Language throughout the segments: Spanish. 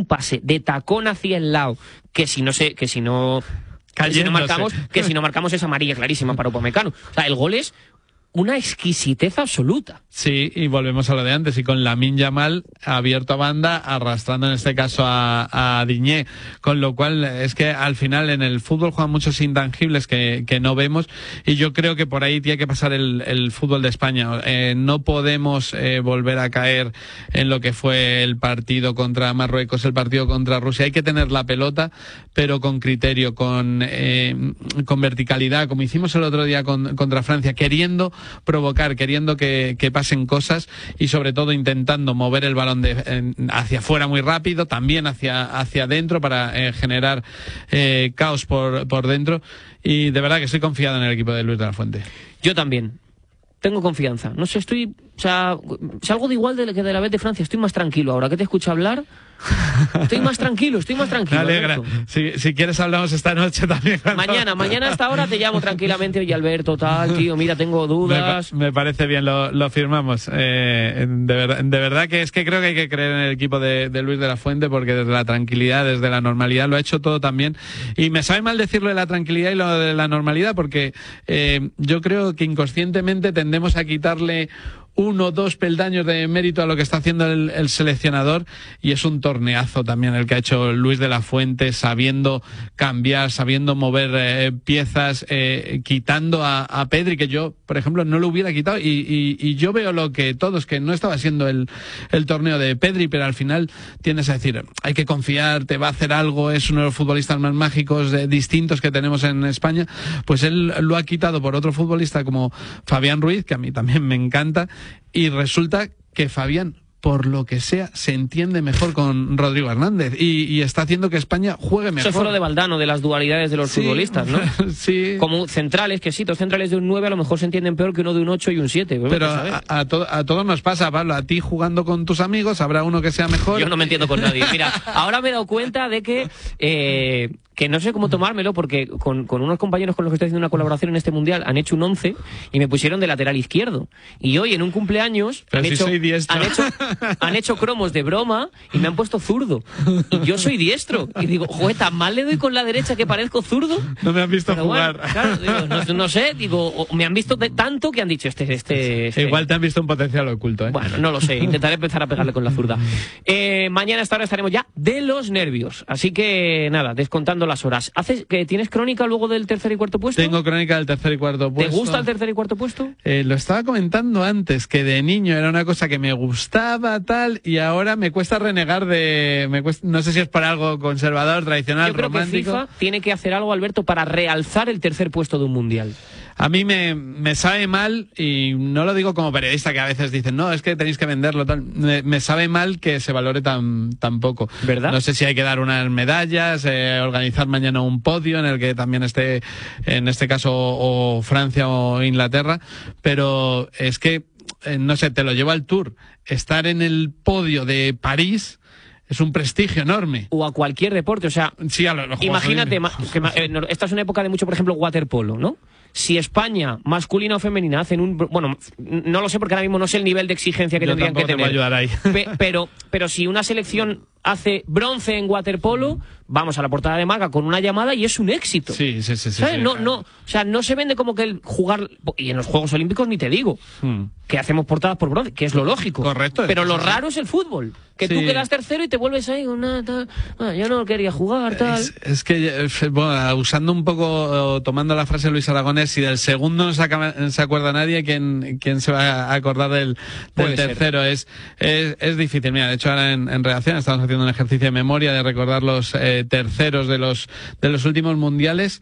un pase de tacón hacia el lado, que si no marcamos es amarilla clarísima para Upamecano. O sea, el gol es una exquisitez absoluta. Sí, y volvemos a lo de antes, y con Lamine Yamal abierto a banda, arrastrando en este caso a Digne, con lo cual es que al final en el fútbol juegan muchos intangibles que no vemos, y yo creo que por ahí tiene que pasar el fútbol de España. No podemos volver a caer en lo que fue el partido contra Marruecos, el partido contra Rusia. Hay que tener la pelota, pero con criterio, con verticalidad, como hicimos el otro día contra Francia, queriendo provocar, queriendo que pasen cosas, y sobre todo intentando mover el balón hacia afuera muy rápido, también hacia adentro, para generar caos por dentro. Y de verdad que estoy confiado en el equipo de Luis de la Fuente. Yo también tengo confianza. No sé, salgo de igual que de la vez de Francia. Estoy más tranquilo ahora que te escucho hablar. Estoy más tranquilo. Me alegra. Si quieres hablamos esta noche también. Mañana a esta hora te llamo tranquilamente. Oye, Alberto, tío, mira, tengo dudas. Me parece bien, lo firmamos. De verdad que es que creo que hay que creer en el equipo de Luis de la Fuente, porque desde la tranquilidad, desde la normalidad, lo ha hecho todo también. Y me sabe mal decirlo de la tranquilidad y lo de la normalidad, porque yo creo que inconscientemente tendemos a quitarle 1 o 2 peldaños de mérito a lo que está haciendo el seleccionador, y es un torneazo también el que ha hecho Luis de la Fuente, sabiendo cambiar, sabiendo mover piezas, quitando a Pedri, que yo, por ejemplo, no lo hubiera quitado, y yo veo lo que todos, que no estaba siendo el torneo de Pedri, pero al final tienes a decir, hay que confiar, te va a hacer algo, es uno de los futbolistas más mágicos, distintos que tenemos en España. Pues él lo ha quitado por otro futbolista como Fabián Ruiz, que a mí también me encanta, y resulta que Fabián, por lo que sea, se entiende mejor con Rodrigo Hernández y está haciendo que España juegue mejor. Eso fue lo de Valdano, de las dualidades de los futbolistas, ¿no? Sí. Como centrales, que sí, 2 centrales de un 9 a lo mejor se entienden peor que uno de un 8 y un 7. Pero a todos nos pasa, Pablo. A ti jugando con tus amigos habrá uno que sea mejor. Yo no me entiendo con nadie. Mira, ahora me he dado cuenta de que no sé cómo tomármelo, porque con unos compañeros con los que estoy haciendo una colaboración en este mundial han hecho un 11 y me pusieron de lateral izquierdo. Y hoy en un cumpleaños han hecho cromos de broma y me han puesto zurdo. Y yo soy diestro. Y digo, joder, tan mal le doy con la derecha que parezco zurdo. No me han visto jugar. Bueno, claro, digo, no sé, digo, me han visto tanto que han dicho este. Igual te han visto un potencial oculto, ¿eh? Bueno, no lo sé, intentaré empezar a pegarle con la zurda. Mañana a esta hora estaremos ya de los nervios. Así que nada, descontando las horas. ¿Tienes crónica luego del tercer y cuarto puesto? Tengo crónica del tercer y cuarto puesto. ¿Te gusta el tercer y cuarto puesto? Lo estaba comentando antes, que de niño era una cosa que me gustaba tal, y ahora me cuesta renegar no sé si es por algo conservador, tradicional, yo creo romántico. Que FIFA tiene que hacer algo, Alberto, para realzar el tercer puesto de un mundial. A mí me sabe mal, y no lo digo como periodista, que a veces dicen, no, es que tenéis que venderlo, tal. Me sabe mal que se valore tan poco. ¿Verdad? No sé si hay que dar unas medallas, organizar mañana un podio en el que también esté, en este caso, o Francia o Inglaterra, pero es que, no sé, te lo llevo al Tour. Estar en el podio de París es un prestigio enorme. O a cualquier deporte, o sea, sí, a los imagínate, esta es una época de mucho, por ejemplo, waterpolo, ¿no? Si España, masculina o femenina, hacen bueno, no lo sé porque ahora mismo no sé el nivel de exigencia que tendrían que tener. Te voy a ayudar ahí. Pero si una selección hace bronce en waterpolo, vamos a la portada de Marca con una llamada y es un éxito. Sí. ¿Sabes? O sea, no se vende como que el jugar, y en los Juegos Olímpicos ni te digo, que hacemos portadas por bronce, que es lo lógico. Correcto. Pero lo raro es el fútbol, que tú quedas tercero y te vuelves ahí con yo no quería jugar, tal. Es que, bueno, usando un poco, tomando la frase de Luis Aragonés, si del segundo no se acuerda nadie, ¿quién se va a acordar del tercero? Es difícil. Mira, de hecho ahora en redacción estamos haciendo un ejercicio de memoria de recordar los terceros de los últimos mundiales,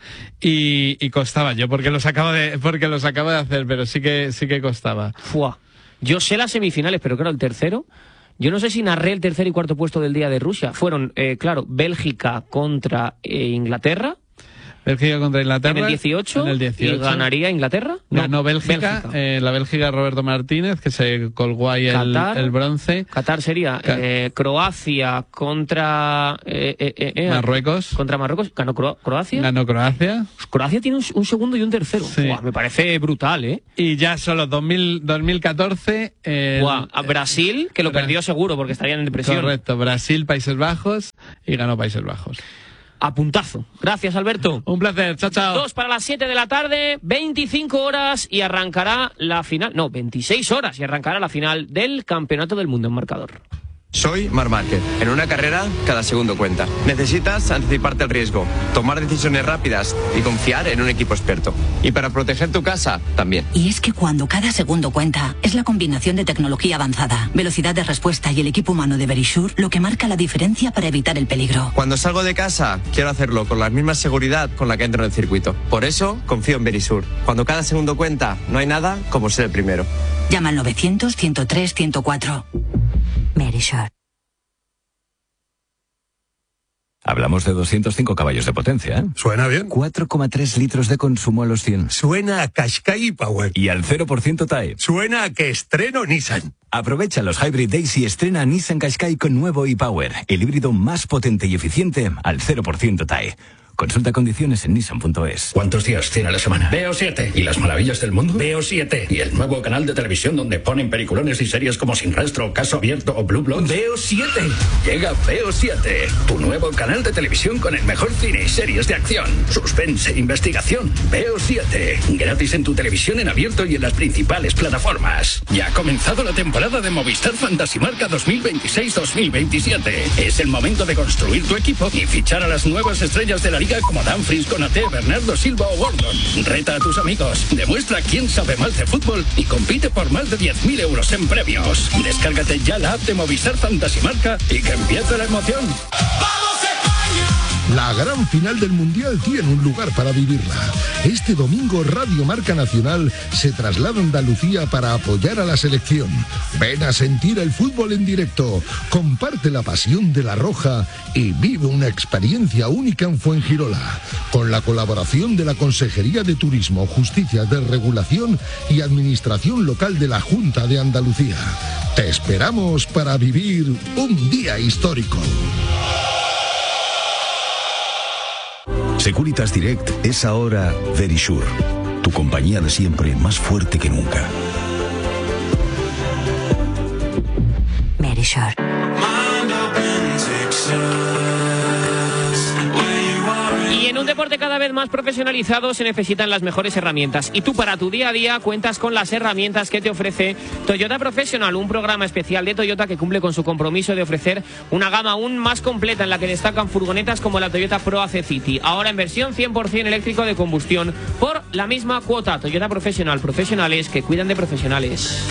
y costaba, yo porque los acabo de hacer, pero sí que costaba. Yo sé las semifinales, pero claro, el tercero, yo no sé si narré el tercer y cuarto puesto del día de Rusia. Fueron, Bélgica contra Inglaterra. Bélgica contra Inglaterra. En el 18. ¿Y ganaría Inglaterra? No, Bélgica. La Bélgica Roberto Martínez, que se colgó ahí el bronce. Qatar sería Croacia contra Marruecos. Contra Marruecos. ¿Ganó Croacia? Ganó Croacia. Croacia tiene un segundo y un tercero. Sí. Me parece brutal, ¿eh? Y ya solo 2014... A Brasil, que lo perdió seguro porque estarían en depresión. Correcto, Brasil, Países Bajos. y ganó Países Bajos. A puntazo. Gracias, Alberto. Un placer, chao, chao. 2 para las 7 de la tarde, 25 horas y arrancará la final. No, 26 horas y arrancará la final del Campeonato del Mundo en marcador. Soy Marc Márquez. En una carrera, cada segundo cuenta. Necesitas anticiparte al riesgo, tomar decisiones rápidas y confiar en un equipo experto. Y para proteger tu casa, también. Y es que cuando cada segundo cuenta, es la combinación de tecnología avanzada, velocidad de respuesta y el equipo humano de Verisure lo que marca la diferencia para evitar el peligro. Cuando salgo de casa, quiero hacerlo con la misma seguridad con la que entro en el circuito. Por eso, confío en Verisure. Cuando cada segundo cuenta, no hay nada como ser el primero. Llama al 900-103-104. Verisure. Hablamos de 205 caballos de potencia, ¿eh? Suena bien. 4,3 litros de consumo a los 100. Suena a Qashqai Power. Y al 0% TAE. Suena a que estreno Nissan. Aprovecha los Hybrid Days y estrena Nissan Qashqai con nuevo e-Power, el híbrido más potente y eficiente al 0% TAE. Consulta condiciones en nissan.es. ¿Cuántos días tiene la semana? Veo 7. ¿Y las maravillas del mundo? Veo 7. ¿Y el nuevo canal de televisión donde ponen peliculones y series como Sin Rastro, Caso Abierto o Blue Bloods? Veo 7. Llega Veo 7, tu nuevo canal de televisión con el mejor cine y series de acción, suspense, investigación. Veo 7. Gratis en tu televisión en abierto y en las principales plataformas. Ya ha comenzado la temporada de Movistar Fantasy Marca 2026-2027. Es el momento de construir tu equipo y fichar a las nuevas estrellas de la liga como Dumfries, Konaté, Bernardo Silva o Gordon. Reta a tus amigos, demuestra quién sabe más de fútbol y compite por más de 10.000 euros en premios. Descárgate ya la app de Movistar Fantasy Marca y que empiece la emoción. La gran final del Mundial tiene un lugar para vivirla. Este domingo Radio Marca Nacional se traslada a Andalucía para apoyar a la selección. Ven a sentir el fútbol en directo, comparte la pasión de la Roja y vive una experiencia única en Fuengirola. Con la colaboración de la Consejería de Turismo, Justicia, Desregulación y Administración Local de la Junta de Andalucía. Te esperamos para vivir un día histórico. Securitas Direct es ahora Verisure, tu compañía de siempre más fuerte que nunca. Verisure. Y en un deporte cada vez más profesionalizado se necesitan las mejores herramientas. Y tú para tu día a día cuentas con las herramientas que te ofrece Toyota Professional, un programa especial de Toyota que cumple con su compromiso de ofrecer una gama aún más completa en la que destacan furgonetas como la Toyota Pro AC City. Ahora en versión 100% eléctrico de combustión por la misma cuota. Toyota Professional, profesionales que cuidan de profesionales.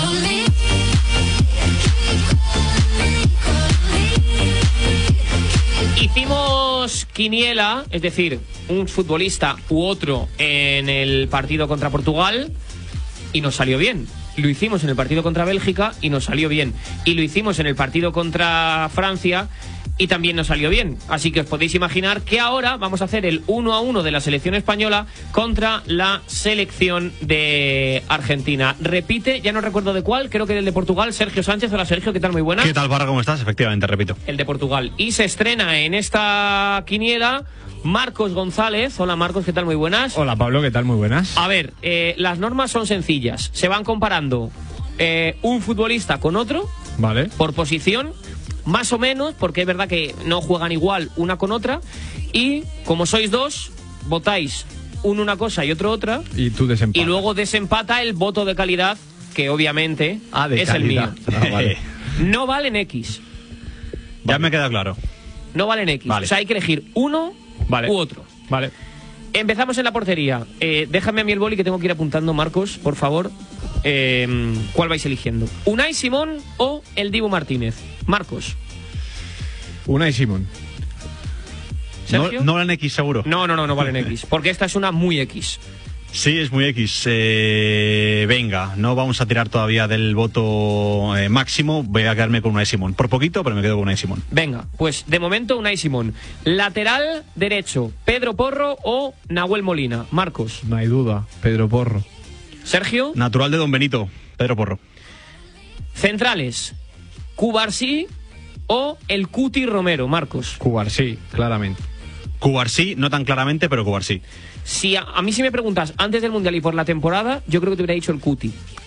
Hicimos quiniela, es decir, un futbolista u otro en el partido contra Portugal y nos salió bien. Lo hicimos en el partido contra Bélgica y nos salió bien. Y lo hicimos en el partido contra Francia y también nos salió bien. Así que os podéis imaginar que ahora vamos a hacer el 1-1 de la selección española contra la selección de Argentina. Repite, ya no recuerdo de cuál, creo que del de Portugal, Sergio Sánchez. Hola Sergio, ¿qué tal? Muy buenas. ¿Qué tal, Parra? ¿Cómo estás? Efectivamente, repito. El de Portugal. Y se estrena en esta quiniela Marcos González. Hola Marcos, ¿qué tal? Muy buenas. Hola Pablo, ¿qué tal? Muy buenas. A ver, las normas son sencillas. Se van comparando un futbolista con otro, vale, por posición, más o menos, porque es verdad que no juegan igual una con otra. Y como sois dos, votáis uno una cosa y otro otra. Y tú desempatas. Y luego desempata el voto de calidad, que obviamente es calidad. El mío. Vale. No valen X. Ya me queda claro. No valen X. Vale. O sea, hay que elegir uno u otro. Vale. Empezamos en la portería. Déjame a mí el boli que tengo que ir apuntando, Marcos, por favor. ¿Cuál vais eligiendo? ¿Unai Simón o el Dibu Martínez? Marcos. Unai Simón. ¿Sergio? No valen X, seguro. No valen X. Porque esta es una muy X. Sí, es muy X. Venga, no vamos a tirar todavía del voto máximo. Voy a quedarme con Unai Simón. Por poquito, pero me quedo con Unai Simón. Venga, pues de momento Unai Simón. Lateral derecho, Pedro Porro o Nahuel Molina. Marcos. No hay duda, Pedro Porro. Sergio. Natural de Don Benito, Pedro Porro. Centrales, Cubarsí o el Cuti Romero. Marcos. Cubarsí, claramente. Cubarsí, no tan claramente, pero Cubarsí. Si a mí si me preguntas antes del Mundial y por la temporada, yo creo que te hubiera dicho el Cuti.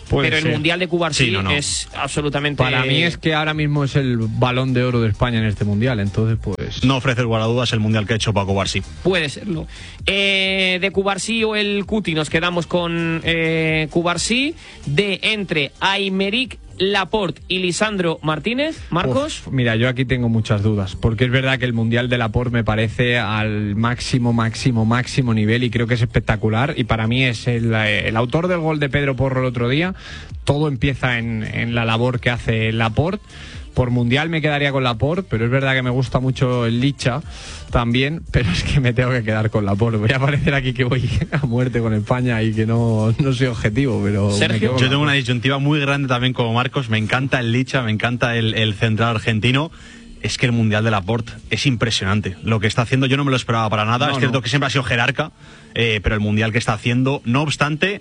Puede pero ser. el Mundial de Cubarsí Sí, no. es absolutamente... Para mí es que ahora mismo es el Balón de Oro de España en este Mundial, entonces pues... No ofrece lugar a dudas el mundial que ha hecho Paco Cubarsí. Puede serlo. De Cubarsí o el Cuti nos quedamos con Cubarsí. De entre Aymeric Laporte y Lisandro Martínez. Marcos. Uf, mira, yo aquí tengo muchas dudas, porque es verdad que el Mundial de Laporte me parece al máximo nivel y creo que es espectacular, y para mí es el autor del gol de Pedro Porro el otro día. Todo empieza en la labor que hace Laporte. Por Mundial me quedaría con Laporte, pero es verdad que me gusta mucho el Licha también, pero es que me tengo que quedar con Laporte. Voy a parecer aquí que voy a muerte con España y que no soy objetivo, pero... Sergio. Yo tengo una disyuntiva muy grande también como Marcos. Me encanta el Licha, me encanta el central argentino. Es que el Mundial de Laporte es impresionante. Lo que está haciendo yo no me lo esperaba para nada. Es cierto que siempre ha sido jerarca, pero el Mundial que está haciendo, no obstante...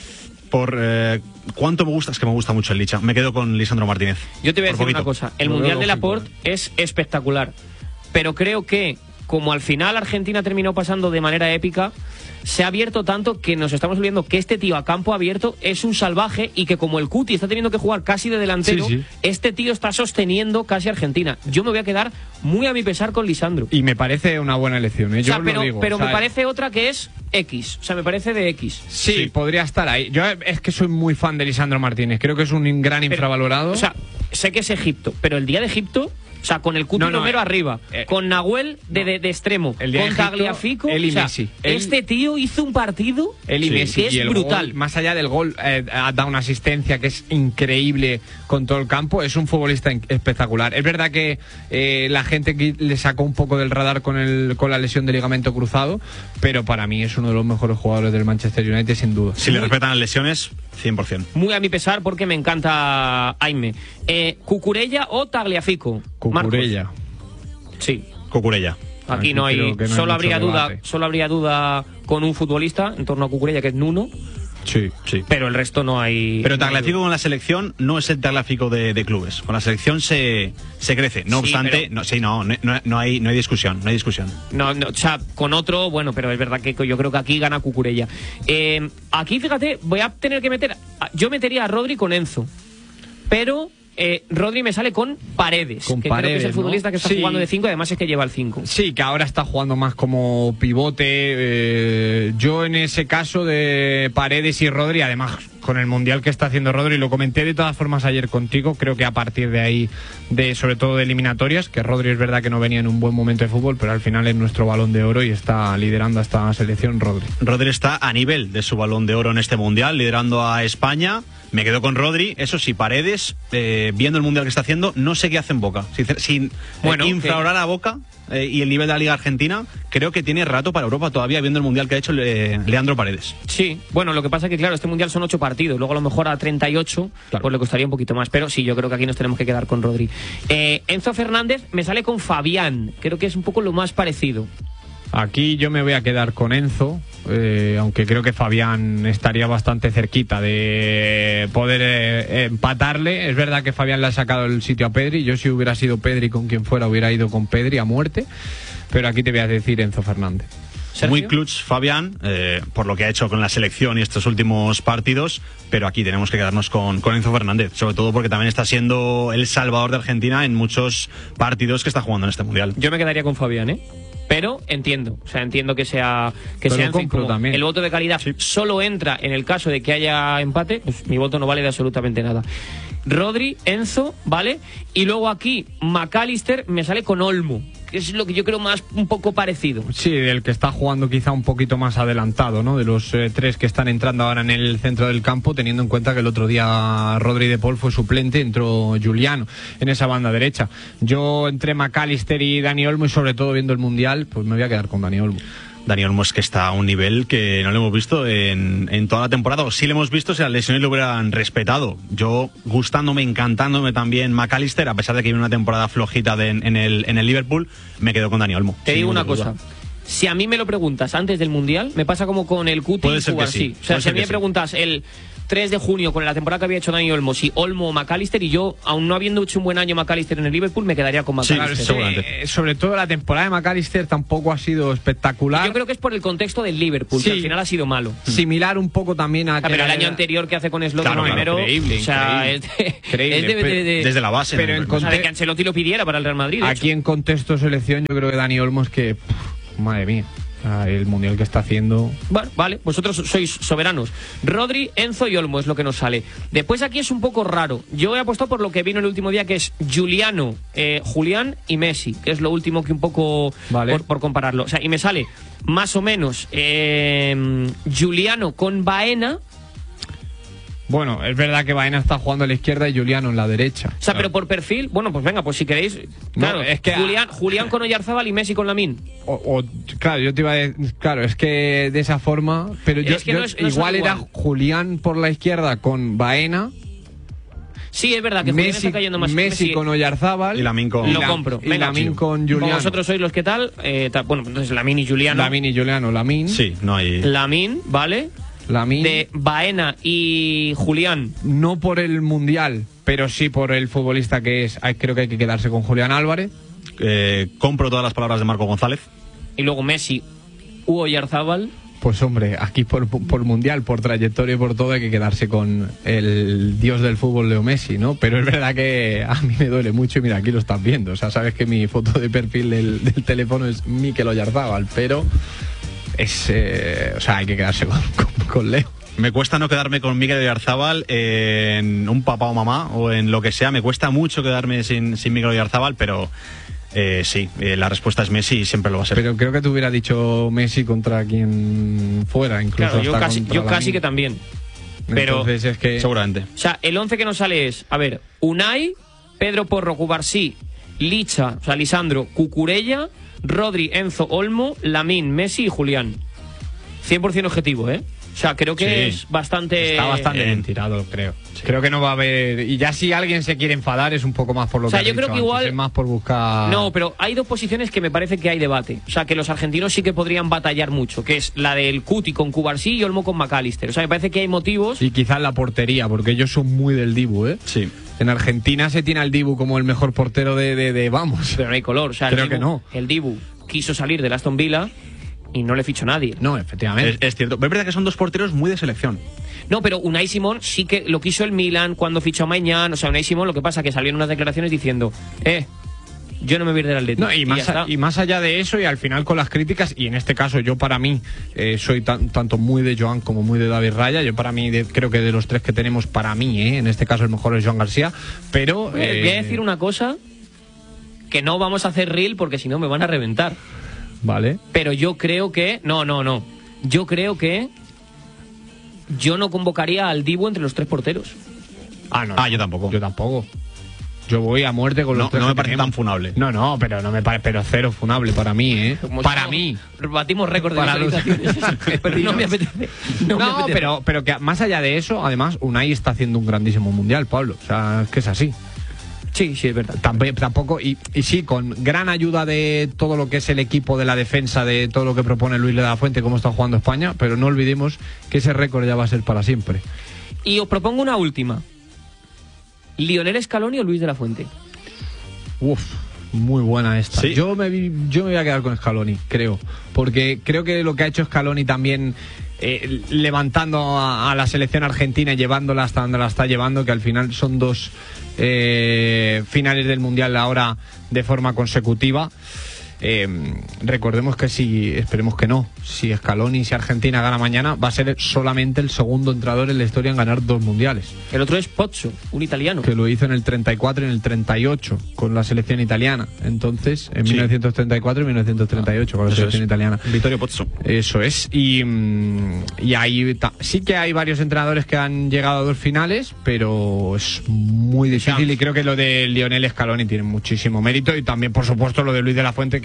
Por cuánto me gusta, es que me gusta mucho el Licha. Me quedo con Lisandro Martínez. Yo te voy a decir poquito. una cosa. El Mundial de Laporte es espectacular. Pero creo que, como al final Argentina terminó pasando de manera épica, se ha abierto tanto que nos estamos olvidando que este tío a campo abierto es un salvaje, y que como el Cuti está teniendo que jugar casi de delantero, Sí. este tío está sosteniendo casi a Argentina. Yo me voy a quedar muy a mi pesar con Lisandro. Y me parece una buena elección, ¿eh? O sea, Yo pero lo digo. pero O sea, me parece otra que es X. O sea, me parece de X. Sí, podría estar ahí. Yo es que soy muy fan de Lisandro Martínez. Creo que es un gran infravalorado. O sea, sé que es Egipto, pero el día de Egipto... O sea, con el Cuti Romero arriba, con Nahuel de extremo, el día con de Egipto, Tagliafico, él y o sea, Messi. Este tío hizo un partido él y Messi, que es y el brutal. gol, más allá del gol, ha dado una asistencia que es increíble con todo el campo. Es un futbolista espectacular. Es verdad que la gente le sacó un poco del radar con la lesión de ligamento cruzado, pero para mí es uno de los mejores jugadores del Manchester United, sin duda. Si le respetan las lesiones, 100%. Muy a mi pesar, porque me encanta Aime. ¿Cucurella o Tagliafico? Cucurella. Marcos. Sí. Cucurella. Aquí no hay, creo que no hay solo mucho habría duda, debate. solo habría duda con un futbolista en torno a Cucurella, que es Nuno, Sí. pero el resto no hay. Pero no hay Tagliafico con la selección no es el Tagliafico de clubes. Con la selección se crece. No Sí, obstante, pero- no hay discusión. No hay discusión. No, o sea, con otro, bueno, pero es verdad que yo creo que aquí gana Cucurella. Aquí, fíjate, voy a tener que meter... Yo metería a Rodri con Enzo, pero Rodri me sale con Paredes, Con que creo que es Paredes, el futbolista ¿no? que está Sí. jugando de 5, además es que lleva el 5. Sí, que ahora está jugando más como pivote. Yo en ese caso de Paredes y Rodri, además con el Mundial que está haciendo Rodri, lo comenté de todas formas ayer contigo, creo que a partir de ahí, sobre todo de eliminatorias, que Rodri es verdad que no venía en un buen momento de fútbol, pero al final es nuestro Balón de Oro y está liderando a esta selección Rodri. Rodri está a nivel de su Balón de Oro en este Mundial, liderando a España. Me quedo con Rodri. Eso sí, Paredes, viendo el Mundial que está haciendo, no sé qué hace en Boca. Sin infravalorar a Boca y el nivel de la Liga Argentina, creo que tiene rato para Europa todavía, viendo el Mundial que ha hecho Leandro Paredes. Sí, bueno, lo que pasa es que, claro, este Mundial son 8 partidos, luego a lo mejor a 38, pues le costaría un poquito más, pero sí, yo creo que aquí nos tenemos que quedar con Rodri. Enzo Fernández me sale con Fabián, creo que es un poco lo más parecido. Aquí yo me voy a quedar con Enzo, aunque creo que Fabián estaría bastante cerquita de poder empatarle. Es verdad que Fabián le ha sacado el sitio a Pedri. Yo, si hubiera sido Pedri con quien fuera, hubiera ido con Pedri a muerte. Pero aquí te voy a decir Enzo Fernández. ¿Sergio? Muy clutch Fabián, por lo que ha hecho con la selección y estos últimos partidos, pero aquí tenemos que quedarnos con Enzo Fernández, sobre todo porque también está siendo el salvador de Argentina en muchos partidos que está jugando en este Mundial. Yo me quedaría con Fabián, pero entiendo que sea Pero Enzo, y compro como también. el voto de calidad solo entra en el caso de que haya empate, pues mi voto no vale de absolutamente nada. Rodri, Enzo, ¿vale? Y luego aquí McAllister me sale con Olmo, que es lo que yo creo más un poco parecido. Sí, el que está jugando quizá un poquito más adelantado, ¿no? De los tres que están entrando ahora en el centro del campo, teniendo en cuenta que el otro día Rodri de Paul fue suplente, entró Juliano en esa banda derecha. Yo entre McAllister y Dani Olmo, y sobre todo viendo el Mundial, pues me voy a quedar con Dani Olmo. Dani Olmo es que está a un nivel que no lo hemos visto en toda la temporada, o sí lo hemos visto si las lesiones lo hubieran respetado. Yo, gustándome, encantándome también McAllister, a pesar de que viene una temporada flojita en el Liverpool, me quedo con Dani Olmo. Te sin digo una ninguna duda. cosa. Si a mí me lo preguntas antes del Mundial, me pasa como con el Cuti Puede y ser que Cubarsí. sí, O sea, puede si a ser mí que me sí. preguntas 3 de junio con la temporada que había hecho Dani Olmo, si Olmo o McAllister, y yo, aún no habiendo hecho un buen año McAllister en el Liverpool, me quedaría con McAllister. Sí, seguramente. Sobre todo la temporada de McAllister tampoco ha sido espectacular. Yo creo que es por el contexto del Liverpool, que al final ha sido malo. Similar un poco también a... Pero el año anterior que hace con Slot primero, increíble, o sea, increíble. Desde la base. Pero o sea, de que Ancelotti lo pidiera para el Real Madrid. Aquí en contexto selección, yo creo que Dani Olmo es que... madre mía. El mundial que está haciendo. Bueno, vale, vosotros sois soberanos. Rodri, Enzo y Olmo es lo que nos sale. Después aquí es un poco raro. Yo he apostado por lo que vino el último día, que es Juliano, Julián y Messi, que es lo último que un poco por compararlo. O sea, y me sale más o menos Juliano con Baena. Bueno, es verdad que Baena está jugando a la izquierda y Juliano en la derecha. O sea, pero por perfil, bueno, pues venga, pues si queréis. Claro, es que Julián con Oyarzábal y Messi con Lamine. Claro, yo te iba a decir, claro, es que de esa forma, pero yo igual era Julián por la izquierda con Baena. Sí, es verdad que Julián está cayendo más. Messi con Oyarzábal y Lamine con... Lo compro. Y Lamine con Juliano. Como vosotros sois los que tal, bueno, entonces Lamine y Juliano. Lamine. Sí, no hay... Lamine, ¿vale? De Baena y Julián. No por el mundial, pero sí por el futbolista que es. Creo que hay que quedarse con Julián Álvarez. Compro todas las palabras de Marco González. Y luego Messi u Oyarzábal. Pues hombre, aquí por mundial, por trayectoria y por todo hay que quedarse con el dios del fútbol, Leo Messi, ¿no? Pero es verdad que a mí me duele mucho y mira, aquí lo estás viendo. O sea, sabes que mi foto de perfil del teléfono es Mikel Oyarzábal, pero... o sea, hay que quedarse con Leo. Me cuesta no quedarme con Mikel Oyarzábal en un papá o mamá o en lo que sea. Me cuesta mucho quedarme sin Mikel Oyarzábal, pero sí, la respuesta es Messi y siempre lo va a ser. Pero creo que te hubiera dicho Messi contra quien fuera, incluso. Claro, yo casi que también. Pero entonces es que... Seguramente. O sea, el 11 que nos sale es, a ver, Unai, Pedro Porro, Cubarsí, Licha, o sea, Lisandro, Cucurella, Rodri, Enzo, Olmo, Lamine, Messi y Julián. 100% objetivo, ¿eh? O sea, creo que es bastante... Está bastante bien tirado, creo. Sí. Creo que no va a haber... Y ya si alguien se quiere enfadar es un poco más por lo que yo creo que igual... Es más por buscar... No, pero hay dos posiciones que me parece que hay debate. O sea, que los argentinos sí que podrían batallar mucho, que es la del Cuti con Cubarsí y Olmo con McAllister. O sea, me parece que hay motivos... Y quizás la portería, porque ellos son muy del Dibu, ¿eh? Sí. En Argentina se tiene al Dibu como el mejor portero de vamos. Pero no hay color. O sea, creo que no. El Dibu quiso salir del Aston Villa y no le fichó nadie. No, efectivamente. Es cierto. Pero es verdad que son dos porteros muy de selección. No, pero Unai Simón sí que lo quiso el Milan cuando fichó a Mañán. O sea, Unai Simón lo que pasa es que salió en unas declaraciones diciendo yo no me voy a ir del Atlético. No, y más allá de eso, y al final con las críticas, y en este caso yo para mí soy tanto muy de Joan como muy de David Raya. Yo para mí creo que de los tres que tenemos, para mí, en este caso el mejor es Joan García. Pero... voy a decir una cosa que no vamos a hacer reel porque si no me van a reventar. Vale. Pero yo creo que... No. Yo creo que yo no convocaría al Dibu entre los tres porteros. Yo tampoco. Yo tampoco. Yo voy a muerte con los tres. No me parece tan funable. No, pero no me parece, pero cero funable para mí, ¿eh? Para mí. Batimos récord de visualizaciones. Pero no me apetece. Pero que más allá de eso, además, Unai está haciendo un grandísimo mundial, Pablo. O sea, es que es así. Sí, es verdad. Tampoco, y sí, con gran ayuda de todo lo que es el equipo de la defensa, de todo lo que propone Luis de la Fuente, cómo está jugando España, pero no olvidemos que ese récord ya va a ser para siempre. Y os propongo una última. ¿Lionel Scaloni o Luis de la Fuente? Muy buena esta. ¿Sí? Yo me voy a quedar con Scaloni, creo. Porque creo que lo que ha hecho Scaloni también... levantando a la selección argentina y llevándola hasta donde la está llevando, que al final son dos finales del Mundial ahora de forma consecutiva. Recordemos que esperemos que no, si Scaloni, si Argentina gana mañana, va a ser solamente el segundo entrenador en la historia en ganar 2 mundiales. El otro es Pozzo, un italiano, que lo hizo en el 34 y en el 38 con la selección italiana. Entonces, en 1934 y 1938 con la selección italiana. Vittorio Pozzo. Eso es. Y ahí sí que hay varios entrenadores que han llegado a 2 finales, pero es muy difícil, y creo que lo de Lionel Scaloni tiene muchísimo mérito, y también, por supuesto, lo de Luis de la Fuente, que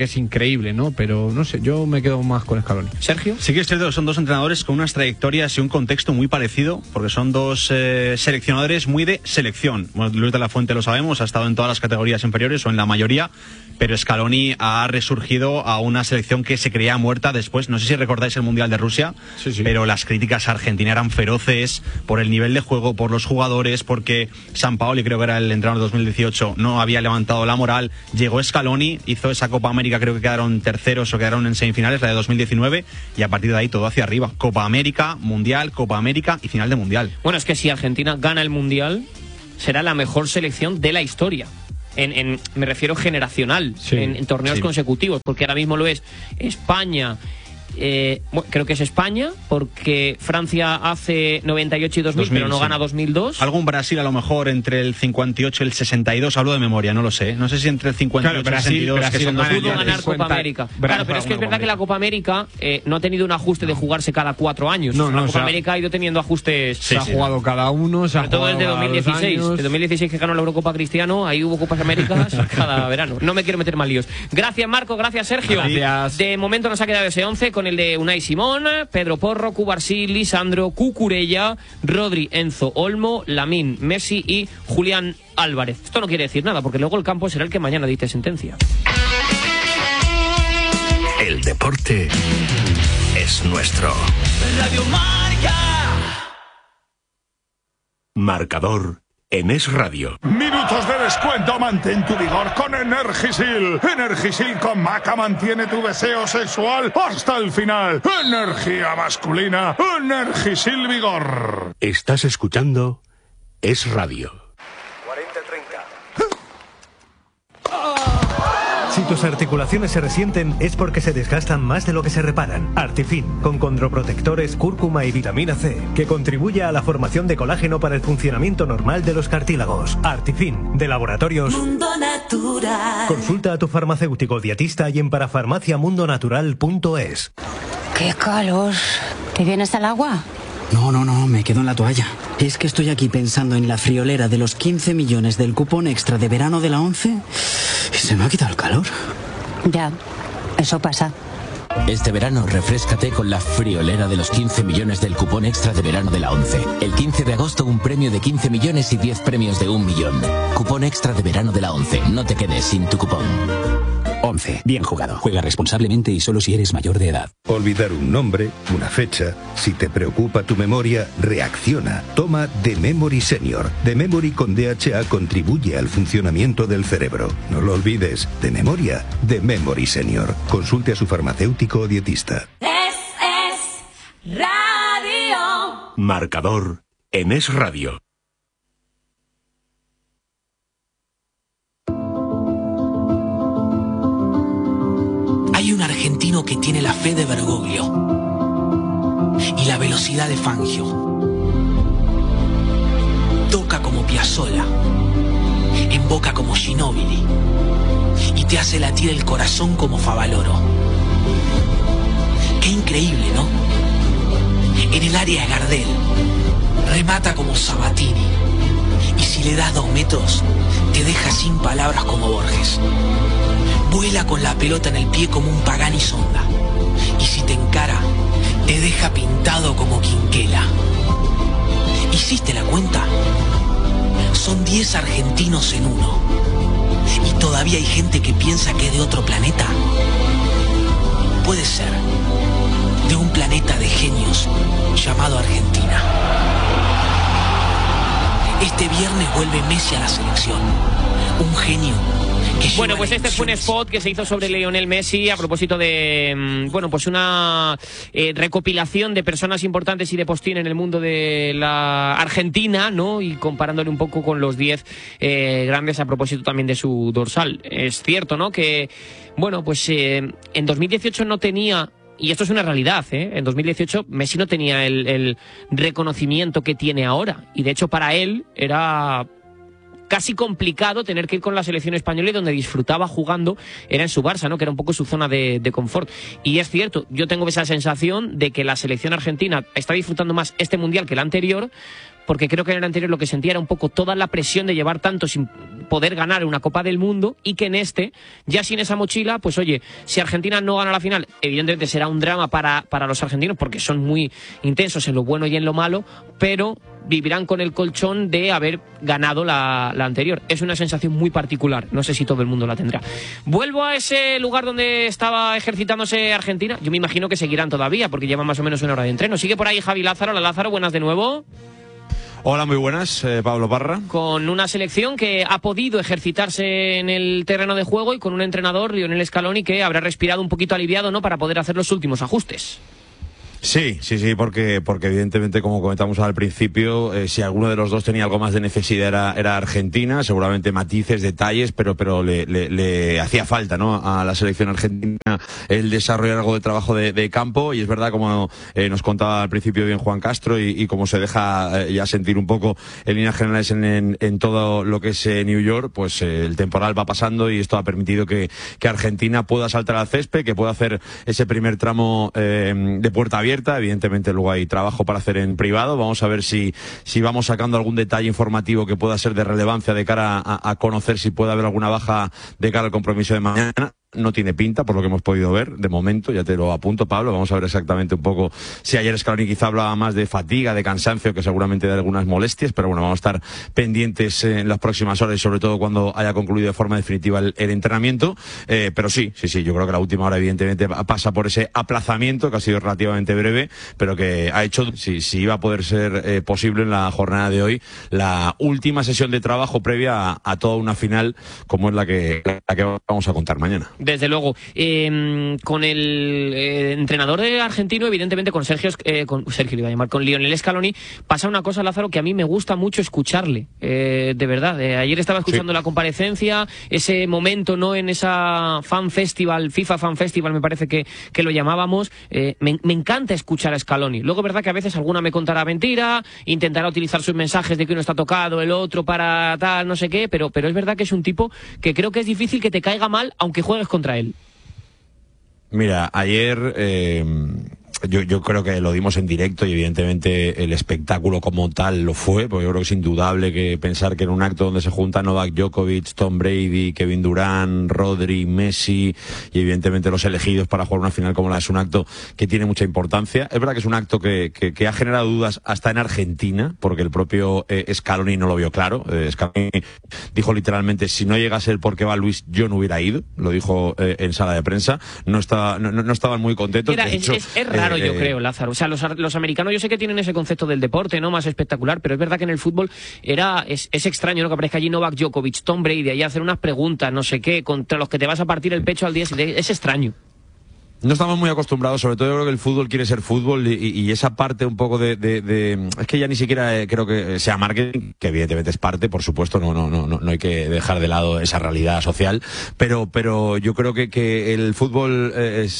que es increíble, ¿no? Pero no sé, yo me quedo más con Scaloni. Sergio. Sí que es cierto que son dos entrenadores con unas trayectorias y un contexto muy parecido, porque son dos seleccionadores muy de selección. Bueno, Luis de la Fuente lo sabemos, ha estado en todas las categorías inferiores o en la mayoría, pero Scaloni ha resurgido a una selección que se creía muerta después. No sé si recordáis el Mundial de Rusia, pero las críticas a Argentina eran feroces por el nivel de juego, por los jugadores, porque Sampaoli, creo que era el entrenador de 2018, no había levantado la moral. Llegó Scaloni, hizo esa Copa América, creo que quedaron terceros o quedaron en semifinales, la de 2019, y a partir de ahí todo hacia arriba. Copa América, Mundial, Copa América y final de Mundial. Bueno, es que si Argentina gana el Mundial, será la mejor selección de la historia. Me refiero generacional, en torneos consecutivos, porque ahora mismo lo es España. Bueno, creo que es España, porque Francia hace 98 y 2000, pero no gana 2002. Algún Brasil a lo mejor entre el 58 y el 62, hablo de memoria, no lo sé. No sé si entre el 58 y el 62, Brasil, que son dos pudo ganar Copa América. Claro, pero es que es verdad que la Copa América no ha tenido un ajuste de jugarse cada 4 años. La Copa América ha ido teniendo ajustes. Se ha jugado cada uno, se ha jugado. Todo el de 2016. El 2016 que ganó la Eurocopa Cristiano, ahí hubo Copas Américas cada verano. No me quiero meter más líos. Gracias, Marco, gracias, Sergio. Gracias. De momento nos ha quedado ese 11 con el de Unai Simón, Pedro Porro, Cubarsí, Lisandro, Cucurella, Rodri, Enzo, Olmo, Lamine, Messi y Julián Álvarez. Esto no quiere decir nada, porque luego el campo será el que mañana dicte sentencia. El deporte es nuestro. Radio Marca. Marcador en Es Radio. Minutos de descuento, mantén tu vigor con Energisil. Energisil con Maca mantiene tu deseo sexual hasta el final. Energía masculina, Energisil Vigor. Estás escuchando Es Radio. 40-30. Si tus articulaciones se resienten es porque se desgastan más de lo que se reparan. Artifin, con condroprotectores, cúrcuma y vitamina C, que contribuye a la formación de colágeno para el funcionamiento normal de los cartílagos. Artifin, de Laboratorios Mundo Natural. Consulta a tu farmacéutico dietista y en parafarmaciamundonatural.es. ¡Qué calor! ¿Te vienes al agua? No, me quedo en la toalla. Es que estoy aquí pensando en la friolera de los 15 millones del cupón extra de verano de la 11 y se me ha quitado el calor. Ya, eso pasa. Este verano refréscate con la friolera de los 15 millones del cupón extra de verano de la 11. El 15 de agosto un premio de 15 millones y 10 premios de 1 millón. Cupón extra de verano de la 11. No te quedes sin tu cupón. 11. Bien jugado. Juega responsablemente y solo si eres mayor de edad. Olvidar un nombre, una fecha. Si te preocupa tu memoria, reacciona. Toma The Memory Senior. The Memory con DHA contribuye al funcionamiento del cerebro. No lo olvides. De memoria, The Memory Senior. Consulte a su farmacéutico o dietista. Es Radio. Marcador en Es Radio. Hay un argentino que tiene la fe de Bergoglio y la velocidad de Fangio. Toca como Piazzolla, emboca como Ginóbili y te hace latir el corazón como Favaloro. Qué increíble, ¿no? En el área de Gardel remata como Sabatini y si le das 2 metros te deja sin palabras como Borges. Vuela con la pelota en el pie como un Pagani Sonda. Y si te encara, te deja pintado como Quinquela. ¿Hiciste la cuenta? Son 10 argentinos en uno. ¿Y todavía hay gente que piensa que es de otro planeta? Puede ser. De un planeta de genios llamado Argentina. Este viernes vuelve Messi a la selección. Un genio. Bueno, pues este fue un spot que se hizo sobre Lionel Messi a propósito de, bueno, pues una recopilación de personas importantes y de postín en el mundo de la Argentina, ¿no? Y comparándole un poco con los 10 grandes a propósito también de su dorsal. Es cierto, ¿no? Que, bueno, pues en 2018 no tenía... Y esto es una realidad, ¿eh? En 2018 Messi no tenía el reconocimiento que tiene ahora. Y de hecho para él era casi complicado tener que ir con la selección española y donde disfrutaba jugando era en su Barça, ¿no? Que era un poco su zona de confort. Y es cierto, yo tengo esa sensación de que la selección argentina está disfrutando más este Mundial que el anterior porque creo que en el anterior lo que sentía era un poco toda la presión de llevar tanto sin poder ganar una Copa del Mundo, y que en este, ya sin esa mochila, pues oye, si Argentina no gana la final, evidentemente será un drama para los argentinos, porque son muy intensos en lo bueno y en lo malo, pero vivirán con el colchón de haber ganado la anterior. Es una sensación muy particular, no sé si todo el mundo la tendrá. Vuelvo a ese lugar donde estaba ejercitándose Argentina. Yo me imagino que seguirán todavía, porque llevan más o menos una hora de entreno. Sigue por ahí Javi Lázaro. Hola Lázaro, buenas de nuevo. Hola, muy buenas, Pablo Parra. Con una selección que ha podido ejercitarse en el terreno de juego y con un entrenador, Lionel Scaloni, que habrá respirado un poquito aliviado, ¿no?, para poder hacer los últimos ajustes. Sí, porque evidentemente, como comentamos al principio, si alguno de los dos tenía algo más de necesidad era Argentina, seguramente matices, detalles, pero le hacía falta, ¿no?, a la selección argentina el desarrollar algo de trabajo de campo, y es verdad, como nos contaba al principio bien Juan Castro, y como se deja ya sentir un poco en líneas generales en todo lo que es New York, pues el temporal va pasando, y esto ha permitido que Argentina pueda saltar al césped, que pueda hacer ese primer tramo de puerta abierta. Evidentemente luego hay trabajo para hacer en privado. Vamos a ver si vamos sacando algún detalle informativo que pueda ser de relevancia de cara a conocer si puede haber alguna baja de cara al compromiso de mañana. No tiene pinta, por lo que hemos podido ver, de momento, ya te lo apunto, Pablo. Vamos a ver exactamente un poco si ayer Scaloni quizá hablaba más de fatiga, de cansancio, que seguramente de algunas molestias, pero bueno, vamos a estar pendientes en las próximas horas, y sobre todo cuando haya concluido de forma definitiva el entrenamiento. Pero sí, yo creo que la última hora evidentemente pasa por ese aplazamiento, que ha sido relativamente breve, pero que ha hecho, si iba a poder ser posible en la jornada de hoy, la última sesión de trabajo previa a toda una final, como es la que vamos a contar mañana. Desde luego. Con el entrenador argentino, evidentemente con Sergio le iba a llamar, con Lionel Scaloni, pasa una cosa, Lázaro, que a mí me gusta mucho escucharle, de verdad. Ayer estaba escuchando la comparecencia, ese momento, ¿no?, en esa FIFA Fan Festival, me parece que lo llamábamos. Me encanta escuchar a Scaloni. Luego es verdad que a veces alguna me contará mentira, intentará utilizar sus mensajes de que uno está tocado, el otro para tal, no sé qué, pero es verdad que es un tipo que creo que es difícil que te caiga mal, aunque juegues contra él. Mira, ayer yo creo que lo dimos en directo, y evidentemente el espectáculo como tal lo fue, porque yo creo que es indudable que pensar que en un acto donde se juntan Novak Djokovic, Tom Brady, Kevin Durant, Rodri, Messi, y evidentemente los elegidos para jugar una final como la, es un acto que tiene mucha importancia. Es verdad que es un acto que ha generado dudas hasta en Argentina, porque el propio Scaloni no lo vio claro. Scaloni dijo literalmente: si no llega a ser porque va Luis, yo no hubiera ido. Lo dijo en sala de prensa. No estaban muy contentos. Es raro, yo creo, Lázaro. O sea, los americanos, yo sé que tienen ese concepto del deporte, ¿no?, más espectacular, pero es verdad que en el fútbol es extraño, ¿no?, que aparezca allí Novak Djokovic, Tom Brady, ahí a hacer unas preguntas, no sé qué, contra los que te vas a partir el pecho al día siguiente. Es extraño. No estamos muy acostumbrados, sobre todo yo creo que el fútbol quiere ser fútbol, y esa parte un poco es que ya ni siquiera creo que sea marketing, que evidentemente es parte, por supuesto, no hay que dejar de lado esa realidad social, pero yo creo que el fútbol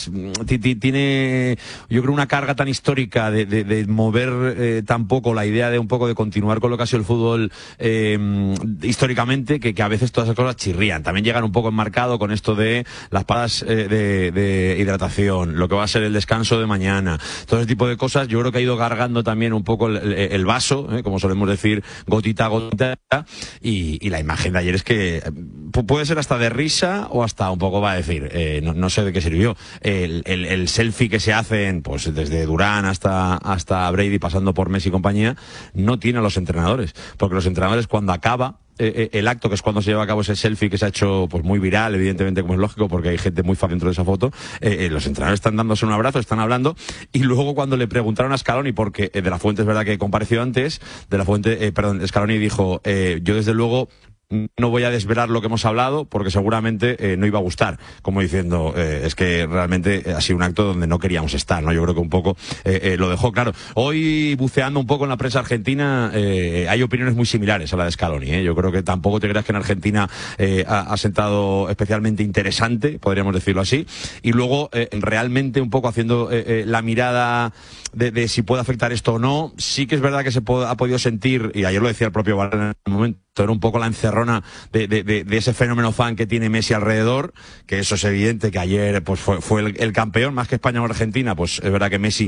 tiene, yo creo, una carga tan histórica de mover tan poco la idea de un poco de continuar con lo que ha sido el fútbol históricamente, que a veces todas esas cosas chirrían. También llegan un poco enmarcado con esto de las paradas de hidratación, lo que va a ser el descanso de mañana, todo ese tipo de cosas. Yo creo que ha ido gargando también un poco el vaso, como solemos decir, gotita a gotita, y la imagen de ayer es que puede ser hasta de risa o hasta un poco, va a decir, no sé de qué sirvió. El selfie que se hacen, pues desde Durán hasta Brady, pasando por Messi y compañía, no tiene a los entrenadores, porque los entrenadores, cuando acaba el acto, que es cuando se lleva a cabo ese selfie que se ha hecho pues muy viral, evidentemente, como es lógico, porque hay gente muy fan dentro de esa foto, los entrenadores están dándose un abrazo, están hablando, y luego cuando le preguntaron a Scaloni, porque de la Fuente es verdad que compareció antes, Scaloni dijo: yo desde luego no voy a desvelar lo que hemos hablado, porque seguramente no iba a gustar, como diciendo, es que realmente ha sido un acto donde no queríamos estar, ¿no? Yo creo que un poco lo dejó claro. Hoy, buceando un poco en la prensa argentina, hay opiniones muy similares a la de Scaloni, Yo creo que tampoco te creas que en Argentina ha sentado especialmente interesante, podríamos decirlo así, y luego realmente un poco haciendo la mirada de si puede afectar esto o no. Sí que es verdad que ha podido sentir, y ayer lo decía el propio Varane en el momento, era un poco la encerrona de ese fenómeno fan que tiene Messi alrededor, que eso es evidente, que ayer pues fue el campeón, más que España o Argentina, pues es verdad que Messi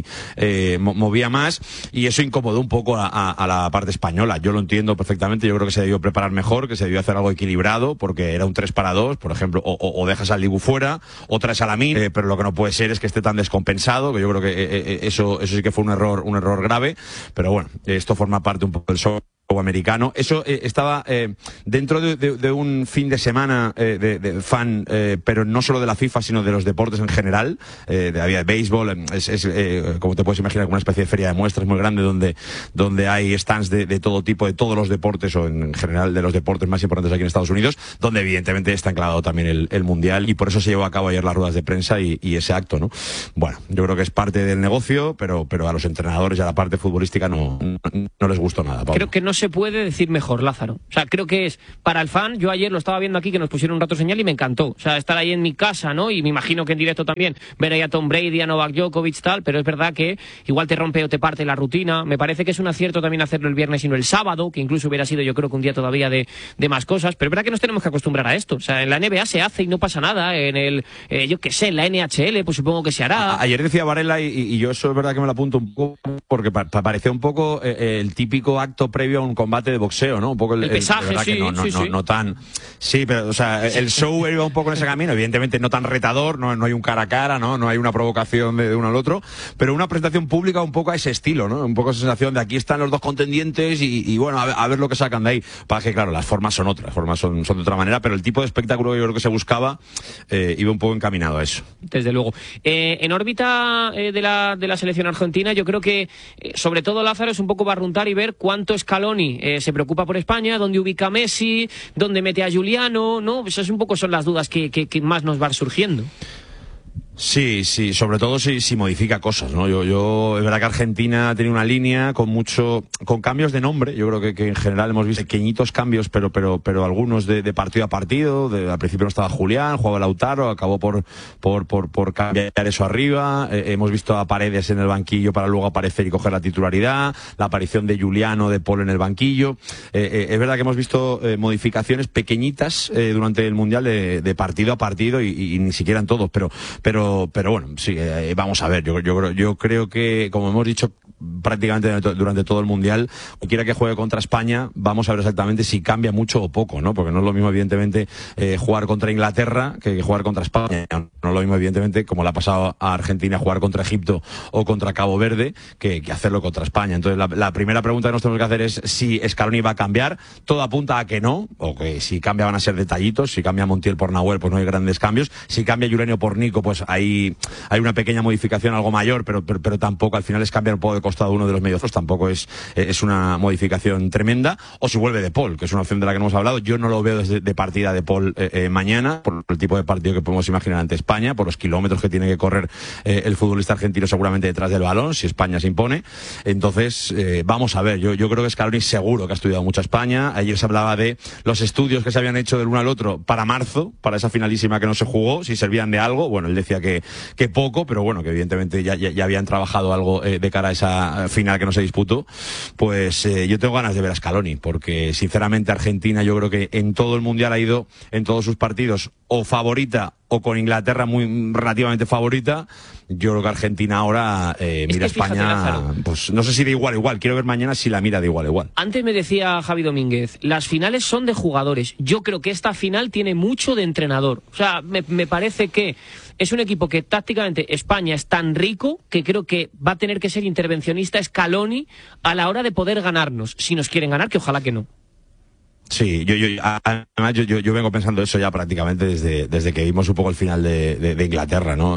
movía más, y eso incomodó un poco a la parte española. Yo lo entiendo perfectamente, yo creo que se debió preparar mejor, que se debió hacer algo equilibrado, porque era un 3-2, por ejemplo, o dejas al Dibu fuera, o traes a Lamine, pero lo que no puede ser es que esté tan descompensado, que yo creo que eso sí que fue un error grave, pero bueno, esto forma parte un poco del show americano. Eso estaba dentro de un fin de semana de fan, pero no solo de la FIFA, sino de los deportes en general. Había béisbol, como te puedes imaginar, una especie de feria de muestras muy grande donde hay stands de todo tipo, de todos los deportes, o en general de los deportes más importantes aquí en Estados Unidos, donde evidentemente está enclavado también el Mundial, y por eso se llevó a cabo ayer las ruedas de prensa y ese acto, ¿no? Bueno, yo creo que es parte del negocio, pero a los entrenadores y a la parte futbolística no les gustó nada, Pablo. Creo que no se puede decir mejor, Lázaro. O sea, creo que es para el fan. Yo ayer lo estaba viendo aquí, que nos pusieron un rato señal, y me encantó. O sea, estar ahí en mi casa, ¿no? Y me imagino que en directo también ver ahí a Tom Brady, a Novak Djokovic, tal, pero es verdad que igual te rompe o te parte la rutina. Me parece que es un acierto también hacerlo el viernes y no el sábado, que incluso hubiera sido, yo creo, que un día todavía de más cosas. Pero es verdad que nos tenemos que acostumbrar a esto. O sea, en la NBA se hace y no pasa nada. En yo qué sé, en la NHL, pues supongo que se hará. Ayer decía Varela, y yo eso es verdad que me lo apunto un poco, porque parecía un poco el típico acto previo a un combate de boxeo, ¿no? Un poco el pesaje, sí, que no tan... Sí, pero, o sea, el show iba un poco en ese camino, evidentemente no tan retador, no hay un cara a cara, no hay una provocación de uno al otro, pero una presentación pública un poco a ese estilo, ¿no? Un poco esa sensación de aquí están los dos contendientes y bueno, a ver lo que sacan de ahí. Para que, claro, las formas son otras, son de otra manera, pero el tipo de espectáculo que yo creo que se buscaba iba un poco encaminado a eso. Desde luego. En órbita de la selección argentina, yo creo que, sobre todo, Lázaro, es un poco barruntar y ver cuánto Scaloni se preocupa por España, dónde ubica a Messi, dónde mete a Giuliano, ¿no? Pues es un poco son las dudas que más nos van surgiendo. Sí, sobre todo si modifica cosas, ¿no? Yo es verdad que Argentina ha tenido una línea con cambios de nombre. Yo creo que en general hemos visto pequeñitos cambios, pero algunos de partido a partido. Al principio no estaba Julián, jugaba Lautaro, acabó por cambiar eso arriba. Hemos visto a Paredes en el banquillo para luego aparecer y coger la titularidad. La aparición de Giuliano, de Paul en el banquillo. Es verdad que hemos visto modificaciones pequeñitas durante el Mundial de partido a partido y ni siquiera en todos, pero bueno, sí, vamos a ver. Yo creo que, como hemos dicho prácticamente durante todo el Mundial, cualquiera que juegue contra España, vamos a ver exactamente si cambia mucho o poco, ¿no? Porque no es lo mismo, evidentemente, jugar contra Inglaterra que jugar contra España. No es lo mismo, evidentemente, como le ha pasado a Argentina, jugar contra Egipto o contra Cabo Verde, que hacerlo contra España. Entonces, la primera pregunta que nos tenemos que hacer es si Scaloni va a cambiar. Todo apunta a que no, o que si cambia van a ser detallitos. Si cambia Montiel por Nahuel, pues no hay grandes cambios. Si cambia Julenio por Nico, pues ahí hay una pequeña modificación, algo mayor, pero tampoco, al final es cambiar un poco de costado uno de los medios, tampoco es una modificación tremenda. O si vuelve de Paul, que es una opción de la que no hemos hablado. Yo no lo veo de partida de Paul mañana, por el tipo de partido que podemos imaginar ante España, por los kilómetros que tiene que correr el futbolista argentino seguramente detrás del balón, si España se impone. Entonces, vamos a ver, yo creo que Scaloni seguro que ha estudiado mucho a España. Ayer se hablaba de los estudios que se habían hecho del uno al otro para marzo, para esa finalísima que no se jugó, si servían de algo. Bueno, él decía que poco, pero bueno, que evidentemente ya habían trabajado algo de cara a esa final que no se disputó. Pues yo tengo ganas de ver a Scaloni, porque sinceramente Argentina, yo creo que en todo el Mundial ha ido en todos sus partidos o favorita o con Inglaterra muy relativamente favorita. Yo creo que Argentina ahora mira a España, pues no sé si de igual a igual. Quiero ver mañana si la mira de igual a igual. Antes me decía Javi Domínguez, las finales son de jugadores. Yo creo que esta final tiene mucho de entrenador. O sea, me parece que es un equipo que tácticamente España es tan rico que creo que va a tener que ser intervencionista Scaloni a la hora de poder ganarnos. Si nos quieren ganar, que ojalá que no. Sí, además yo vengo pensando eso ya prácticamente desde que vimos un poco el final de Inglaterra, ¿no?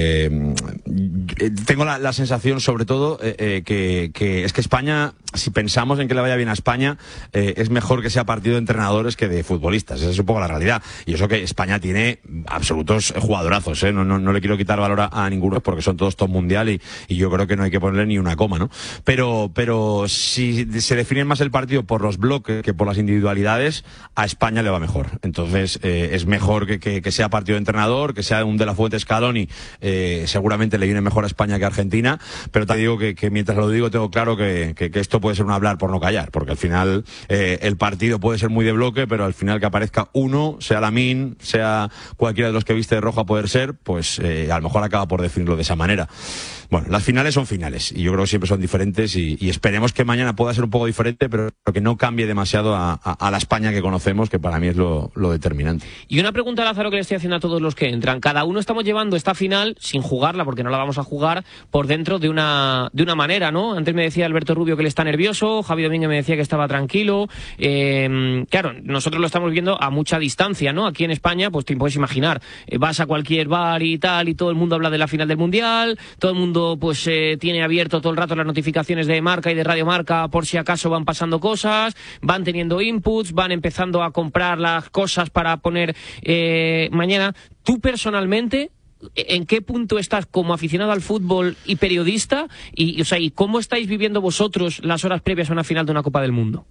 Tengo la sensación, sobre todo, que es que España, si pensamos en que le vaya bien a España, es mejor que sea partido de entrenadores que de futbolistas. Esa es un poco la realidad. Y eso que España tiene absolutos jugadorazos, ¿eh? No le quiero quitar valor a ninguno porque son todos top mundial y yo creo que no hay que ponerle ni una coma, ¿no? Pero si se define más el partido por los bloques que por las individualidades, a España le va mejor. Entonces, es mejor que sea partido de entrenador, que sea un De La Fuente Scaloni, seguramente le viene mejor a España que a Argentina, pero te digo que mientras lo digo tengo claro que esto puede ser un hablar por no callar, porque al final el partido puede ser muy de bloque, pero al final que aparezca uno, sea Lamine, sea cualquiera de los que viste de rojo a poder ser, pues a lo mejor acaba por definirlo de esa manera. Bueno, las finales son finales y yo creo que siempre son diferentes y esperemos que mañana pueda ser un poco diferente, pero que no cambie demasiado a la España que conocemos, que para mí es lo determinante. Y una pregunta, Lázaro, que le estoy haciendo a todos los que entran. Cada uno estamos llevando esta final, sin jugarla, porque no la vamos a jugar, por dentro de una manera, ¿no? Antes me decía Alberto Rubio que él está nervioso, Javi Domínguez me decía que estaba tranquilo. Claro, nosotros lo estamos viendo a mucha distancia, ¿no? Aquí en España, pues te puedes imaginar, vas a cualquier bar y tal, y todo el mundo habla de la final del Mundial, todo el mundo pues tiene abierto todo el rato las notificaciones de Marca y de Radio Marca por si acaso van pasando cosas, van teniendo inputs, van empezando a comprar las cosas para poner mañana. Tú personalmente, ¿en qué punto estás como aficionado al fútbol y periodista? Y ¿cómo estáis viviendo vosotros las horas previas a una final de una Copa del Mundo?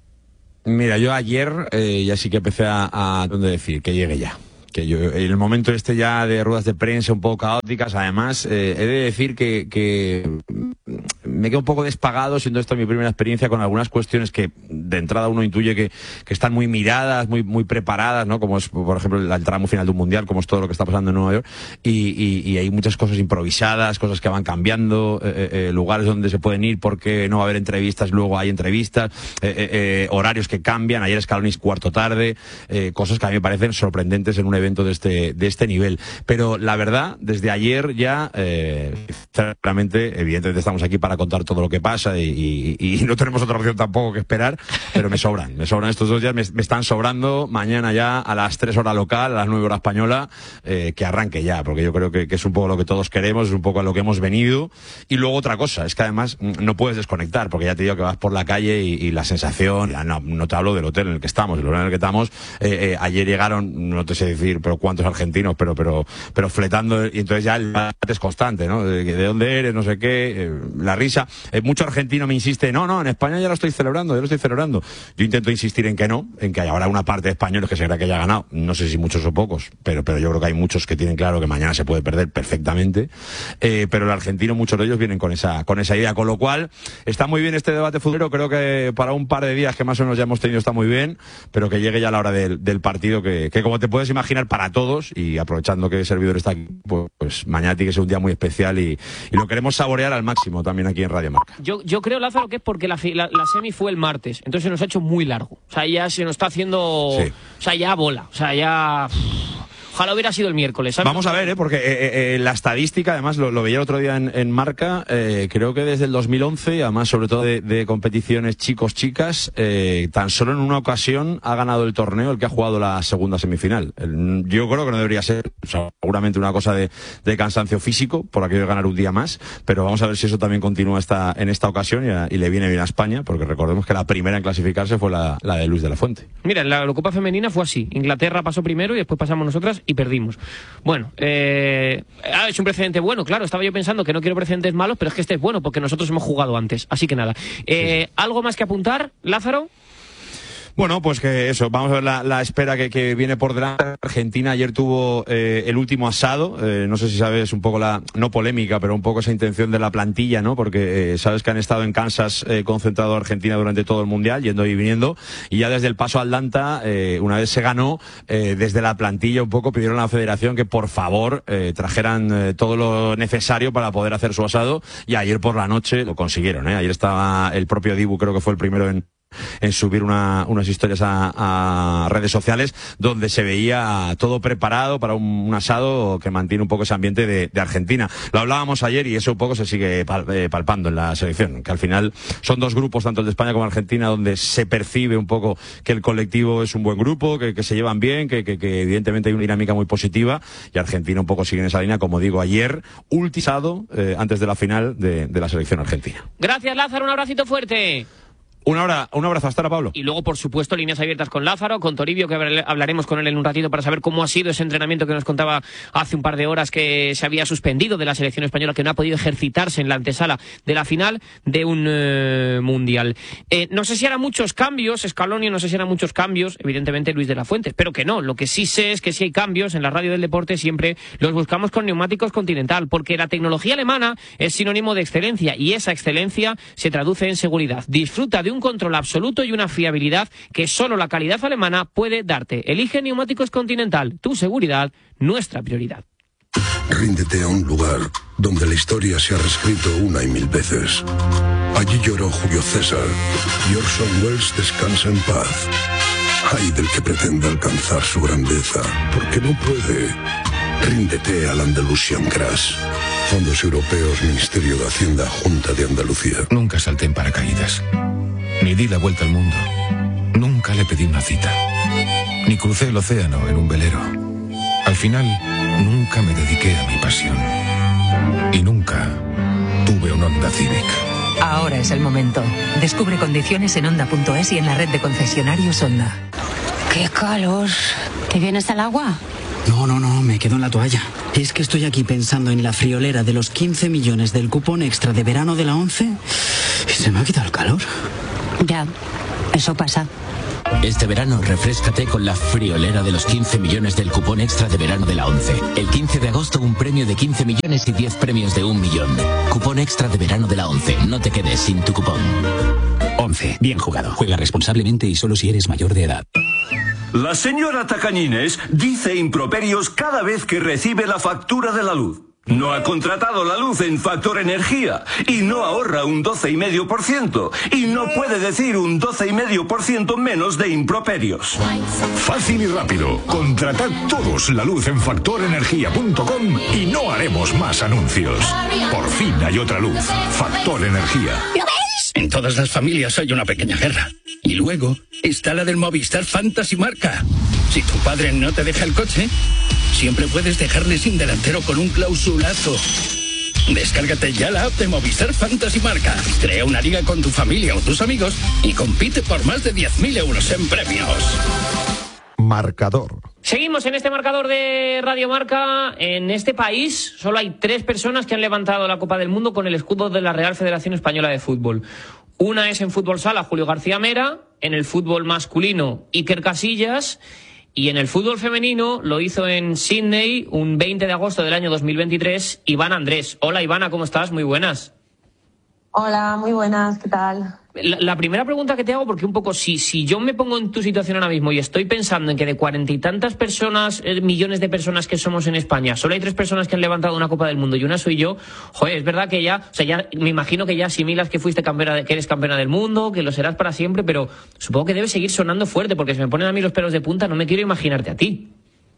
Mira, yo ayer ya sí que empecé a decir que llegue ya. Que yo, en el momento este ya de ruedas de prensa un poco caóticas, además, he de decir que me quedo un poco despagado, siendo esta mi primera experiencia, con algunas cuestiones que de entrada uno intuye que están muy miradas, muy preparadas, ¿no? Como es, por ejemplo, el tramo final de un mundial, como es todo lo que está pasando en Nueva York, y hay muchas cosas improvisadas, cosas que van cambiando, lugares donde se pueden ir porque no va a haber entrevistas, luego hay entrevistas, horarios que cambian, ayer Scaloni cuarto tarde, cosas que a mí me parecen sorprendentes en un evento de este nivel. Pero la verdad, desde ayer ya, sinceramente, evidentemente estamos aquí para contar todo lo que pasa y no tenemos otra opción tampoco que esperar, pero me sobran estos 2 días, me están sobrando. Mañana ya a las 3 horas local, a las 9 horas española, que arranque ya, porque yo creo que es un poco lo que todos queremos, es un poco a lo que hemos venido. Y luego otra cosa, es que además no puedes desconectar, porque ya te digo que vas por la calle y la sensación, ya no te hablo del hotel en el que estamos, el hotel en el que estamos, ayer llegaron, no te sé decir pero cuántos argentinos, pero fletando, y entonces ya el debate es constante, ¿no? De dónde eres, no sé qué, la risa. Mucho argentino me insiste, no, en España ya lo estoy celebrando. Yo intento insistir en que no, en que habrá una parte de españoles que se cree que ya ha ganado, no sé si muchos o pocos, pero yo creo que hay muchos que tienen claro que mañana se puede perder perfectamente, pero el argentino, muchos de ellos vienen con esa idea, con lo cual está muy bien este debate futbolero. Creo que para un par de días que más o menos ya hemos tenido está muy bien, pero que llegue ya la hora del partido, que como te puedes imaginar, para todos, y aprovechando que el servidor está aquí, pues mañana tiene que ser un día muy especial y lo queremos saborear al máximo también aquí en Radio Marca. Yo creo, Lázaro, que es porque la semi fue el martes, entonces se nos ha hecho muy largo. O sea, ya se nos está haciendo... Sí. O sea, ya bola. O sea, ya... Ojalá hubiera sido el miércoles, ¿sabes? Vamos a ver, porque la estadística, además, lo veía el otro día en Marca, creo que desde el 2011, además, sobre todo de competiciones chicos-chicas, tan solo en una ocasión ha ganado el torneo el que ha jugado la segunda semifinal. Yo creo que no debería ser, seguramente una cosa de cansancio físico, por aquello de ganar un día más, pero vamos a ver si eso también continúa en esta ocasión y le viene bien a España, porque recordemos que la primera en clasificarse fue la de Luis de la Fuente. Mira, en la Eurocopa femenina fue así. Inglaterra pasó primero y después pasamos nosotras y perdimos. Bueno, es un precedente bueno, claro. Estaba yo pensando que no quiero precedentes malos, pero es que este es bueno porque nosotros hemos jugado antes. Así que nada. Sí. ¿Algo más que apuntar, Lázaro? Bueno, pues que eso, vamos a ver la espera que viene por delante. Argentina ayer tuvo el último asado, no sé si sabes un poco no polémica, pero un poco esa intención de la plantilla, ¿no? Porque sabes que han estado en Kansas concentrado Argentina durante todo el Mundial, yendo y viniendo, y ya desde el paso a Atlanta, una vez se ganó, desde la plantilla un poco pidieron a la federación que por favor trajeran todo lo necesario para poder hacer su asado, y ayer por la noche lo consiguieron, ¿eh? Ayer estaba el propio Dibu, creo que fue el primero en subir unas historias a redes sociales donde se veía todo preparado para un asado que mantiene un poco ese ambiente de Argentina. Lo hablábamos ayer y eso un poco se sigue palpando en la selección, que al final son dos grupos, tanto el de España como Argentina, donde se percibe un poco que el colectivo es un buen grupo, que se llevan bien, que evidentemente hay una dinámica muy positiva, y Argentina un poco sigue en esa línea, como digo, ayer ultimado antes de la final de la selección argentina. Gracias, Lázaro, un abracito fuerte. Un abrazo, hasta ahora, Pablo. Y luego, por supuesto, líneas abiertas con Lázaro, con Toribio, que hablaremos con él en un ratito para saber cómo ha sido ese entrenamiento que nos contaba hace un par de horas que se había suspendido de la selección española, que no ha podido ejercitarse en la antesala de la final de un mundial. No sé si hará muchos cambios, Scaloni, no sé si hará muchos cambios, evidentemente Luis de la Fuente, espero que no. Lo que sí sé es que si hay cambios en la radio del deporte siempre los buscamos con Neumáticos Continental, porque la tecnología alemana es sinónimo de excelencia y esa excelencia se traduce en seguridad. Disfruta de un control absoluto y una fiabilidad que solo la calidad alemana puede darte. Elige Neumáticos Continental, tu seguridad, nuestra prioridad. Ríndete a un lugar donde la historia se ha reescrito una y mil veces. Allí lloró Julio César y Orson Welles descansa en paz. Ay del que pretenda alcanzar su grandeza, porque no puede. Ríndete al Andalusian Crash. Fondos Europeos, Ministerio de Hacienda, Junta de Andalucía. Nunca salté en paracaídas. Ni di la vuelta al mundo. Nunca le pedí una cita. Ni crucé el océano en un velero. Al final, nunca me dediqué a mi pasión. Y nunca tuve un Honda Civic. Ahora es el momento. Descubre condiciones en Honda.es y en la red de concesionarios Honda. ¡Qué calor! ¿Te vienes al agua? No, me quedo en la toalla. Es que estoy aquí pensando en la friolera de los 15 millones del cupón extra de verano de la 11 y se me ha quitado el calor. Ya, eso pasa. Este verano refréscate con la friolera de los 15 millones del cupón extra de verano de la 11. El 15 de agosto un premio de 15 millones y 10 premios de 1 millón. Cupón extra de verano de la 11. No te quedes sin tu cupón. 11. Bien jugado. Juega responsablemente y solo si eres mayor de edad. La señora Tacañines dice improperios cada vez que recibe la factura de la luz. No ha contratado la luz en Factor Energía y no ahorra un 12,5% y no puede decir un 12,5% menos de improperios. Fácil y rápido. Contratad todos la luz en factorenergia.com y no haremos más anuncios. Por fin hay otra luz. Factor Energía. ¿Lo veis? En todas las familias hay una pequeña guerra. Y luego está la del Movistar Fantasy Marca. Si tu padre no te deja el coche, siempre puedes dejarle sin delantero con un clausulazo. Descárgate ya la app de Movistar Fantasy Marca. Crea una liga con tu familia o tus amigos y compite por más de 10.000 euros en premios. Marcador. Seguimos en este marcador de Radio Marca. En este país solo hay 3 personas que han levantado la Copa del Mundo con el escudo de la Real Federación Española de Fútbol. Una es en fútbol sala Julio García Mera, en el fútbol masculino Iker Casillas y en el fútbol femenino lo hizo en Sydney un 20 de agosto del año 2023 Ivana Andrés. Hola Ivana, ¿cómo estás? Muy buenas. Hola, muy buenas, ¿qué tal? La primera pregunta que te hago, porque un poco, si yo me pongo en tu situación ahora mismo y estoy pensando en que de 40 y tantas personas, millones de personas que somos en España, solo hay 3 personas que han levantado una Copa del Mundo y una soy yo, joder, es verdad que ya me imagino que ya asimilas que fuiste campeona, que eres campeona del mundo, que lo serás para siempre, pero supongo que debe seguir sonando fuerte, porque se me ponen a mí los pelos de punta, no me quiero imaginarte a ti.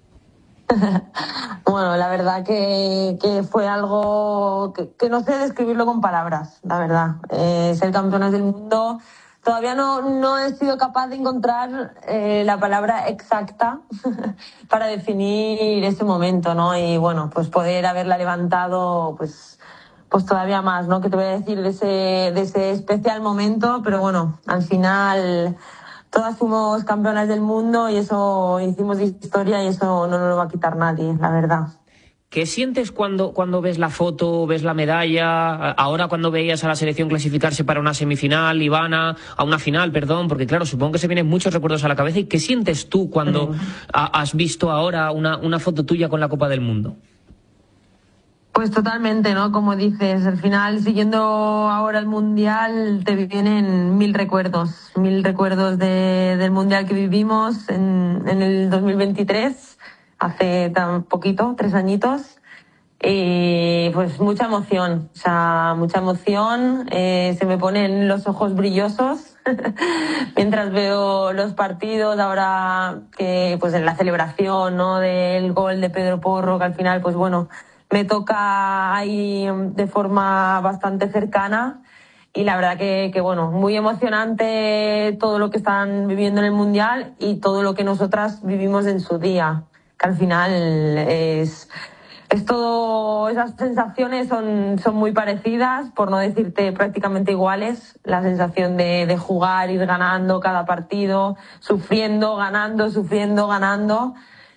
Bueno, la verdad que fue algo que no sé describirlo con palabras, la verdad. Ser campeonas del mundo, todavía no he sido capaz de encontrar la palabra exacta para definir ese momento, ¿no? Y bueno, pues poder haberla levantado, pues todavía más, ¿no? Que te voy a decir de ese especial momento, pero bueno, al final todas fuimos campeonas del mundo y eso hicimos historia y eso no nos lo va a quitar nadie, la verdad. ¿Qué sientes cuando ves la foto, ves la medalla? Ahora cuando veías a la selección clasificarse para una semifinal, Ivana, a una final, perdón, porque claro, supongo que se vienen muchos recuerdos a la cabeza. ¿Y qué sientes tú cuando has visto ahora una foto tuya con la Copa del Mundo? Pues totalmente, ¿no? Como dices, al final, siguiendo ahora el Mundial, te vienen 1000 recuerdos. 1000 recuerdos del Mundial que vivimos en el 2023, hace tan poquito, 3 añitos. Y pues mucha emoción, o sea, mucha emoción. Se me ponen los ojos brillosos mientras veo los partidos. Ahora que, pues en la celebración, ¿no? Del gol de Pedro Porro, que al final, pues bueno, me toca ahí de forma bastante cercana y la verdad que bueno, muy emocionante todo lo que están viviendo en el Mundial y todo lo que nosotras vivimos en su día, que al final es es todo, esas sensaciones son muy parecidas, por no decirte prácticamente iguales. La sensación de jugar, ir ganando cada partido, sufriendo, ganando, sufriendo, ganando.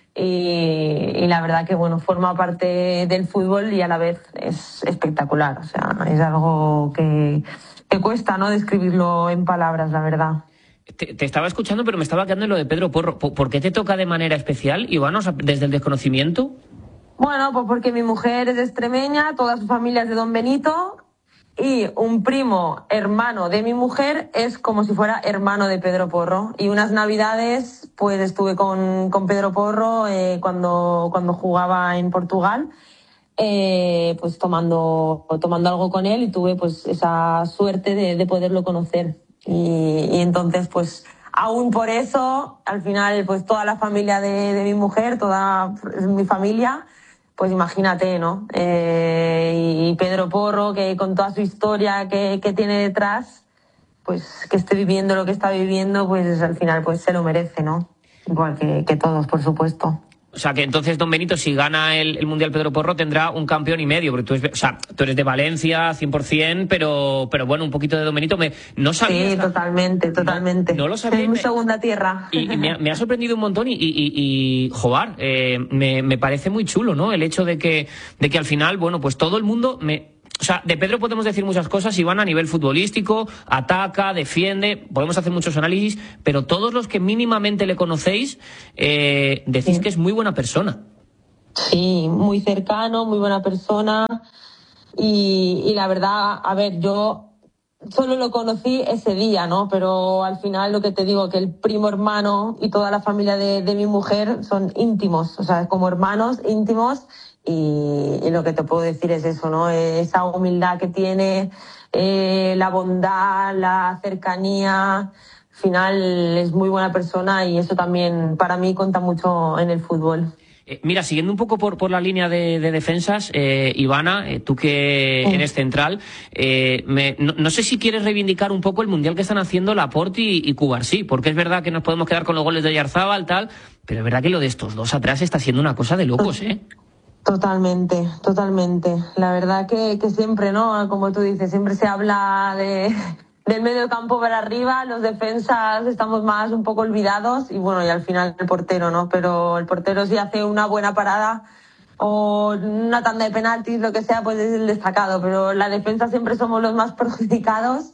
Y la verdad que bueno, forma parte del fútbol y a la vez es espectacular. O sea, es algo que cuesta, ¿no?, describirlo en palabras, la verdad. Te estaba escuchando, pero me estaba quedando en lo de Pedro Porro. ¿Por qué te toca de manera especial, Ivana, desde el desconocimiento? Bueno, pues porque mi mujer es extremeña, toda su familia es de Don Benito y un primo hermano de mi mujer es como si fuera hermano de Pedro Porro. Y unas navidades pues estuve con Pedro Porro cuando jugaba en Portugal, pues tomando algo con él y tuve pues esa suerte de poderlo conocer. Y entonces pues aún por eso, al final pues toda la familia de mi mujer, toda mi familia, pues imagínate, ¿no? Y Pedro Porro, que con toda su historia que tiene detrás, pues que esté viviendo lo que está viviendo, pues al final pues se lo merece, ¿no? Igual que todos, por supuesto. O sea, que entonces Don Benito, si gana el Mundial Pedro Porro, tendrá un campeón y medio, porque tú eres de Valencia, 100%, pero bueno, un poquito de Don Benito. No sabía. Sí, totalmente. No lo sabía. Es mi segunda tierra. Y me ha sorprendido un montón y Jobar, me parece muy chulo, ¿no? El hecho de que al final, bueno, pues todo el mundo O sea, de Pedro podemos decir muchas cosas, Iván, a nivel futbolístico, ataca, defiende, podemos hacer muchos análisis, pero todos los que mínimamente le conocéis, decís que es muy buena persona. Sí, muy cercano, muy buena persona y la verdad, a ver, yo solo lo conocí ese día, ¿no? Pero al final lo que te digo, que el primo hermano y toda la familia de mi mujer son íntimos, o sea, como hermanos íntimos. Y lo que te puedo decir es eso, ¿no? Esa humildad que tiene, la bondad, la cercanía. Al final es muy buena persona y eso también para mí cuenta mucho en el fútbol. Mira, siguiendo un poco por la línea de defensas, Ivana, tú que eres central, no sé si quieres reivindicar un poco el mundial que están haciendo Laporte y Cubarsí, porque es verdad que nos podemos quedar con los goles de Oyarzabal, tal, pero es verdad que lo de estos dos atrás está siendo una cosa de locos, ¿eh? Totalmente. La verdad que siempre, ¿no? Como tú dices, siempre se habla del medio campo para arriba, los defensas estamos más un poco olvidados y bueno, y al final el portero, ¿no? Pero el portero si hace una buena parada o una tanda de penaltis, lo que sea, pues es el destacado, pero la defensa siempre somos los más perjudicados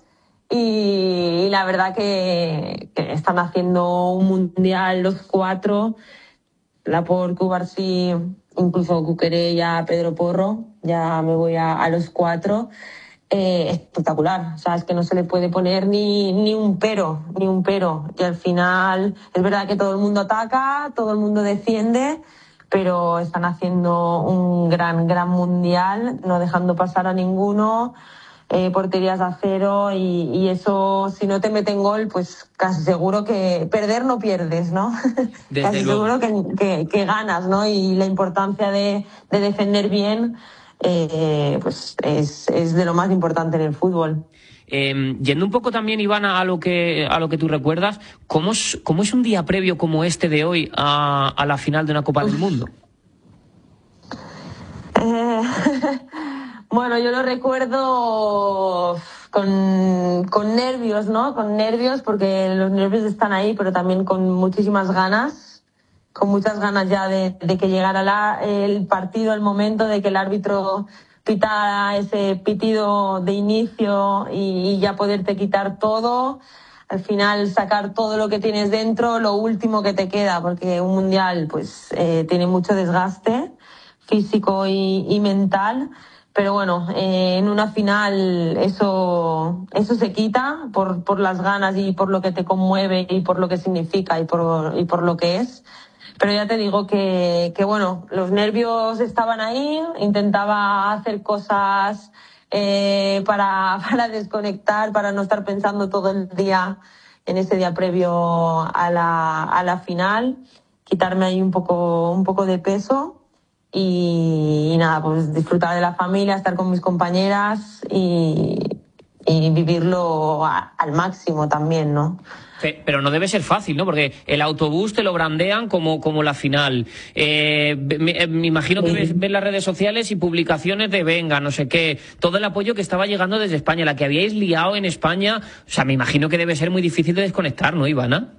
y la verdad que están haciendo un mundial los cuatro, Laporte, Cubarsí, incluso Cuquerella, Pedro Porro, ya me voy a los cuatro. Espectacular, o sea, es que no se le puede poner ni un pero. Y al final es verdad que todo el mundo ataca, todo el mundo defiende, pero están haciendo un gran mundial, no dejando pasar a ninguno, porterías a cero y eso, si no te meten gol, pues casi seguro que perder no pierdes, ¿no? Casi seguro que ganas, ¿no? Y la importancia de defender bien, pues es de lo más importante en el fútbol. Yendo un poco también, Ivana, a lo que tú recuerdas, ¿cómo es un día previo como este de hoy a la final de una Copa del Mundo? Bueno, yo lo recuerdo con nervios, ¿no? Con nervios, porque los nervios están ahí, pero también con muchísimas ganas. Con muchas ganas ya de que llegara el partido, el momento de que el árbitro pitara ese pitido de inicio y ya poderte quitar todo. Al final sacar todo lo que tienes dentro, lo último que te queda, porque un mundial pues tiene mucho desgaste físico y mental. Pero bueno, en una final eso se quita por las ganas y por lo que te conmueve y por lo que significa y por lo que es. Pero ya te digo que bueno, los nervios estaban ahí, intentaba hacer cosas para desconectar, para no estar pensando todo el día en ese día previo a la final, quitarme ahí un poco de peso. Y nada, pues disfrutar de la familia, estar con mis compañeras y vivirlo al máximo también, ¿no? Pero no debe ser fácil, ¿no? Porque el autobús te lo brandean como la final. Me imagino que ves las redes sociales y publicaciones de venga, no sé qué, todo el apoyo que estaba llegando desde España, la que habíais liado en España. O sea, me imagino que debe ser muy difícil de desconectar, ¿no, Ivana?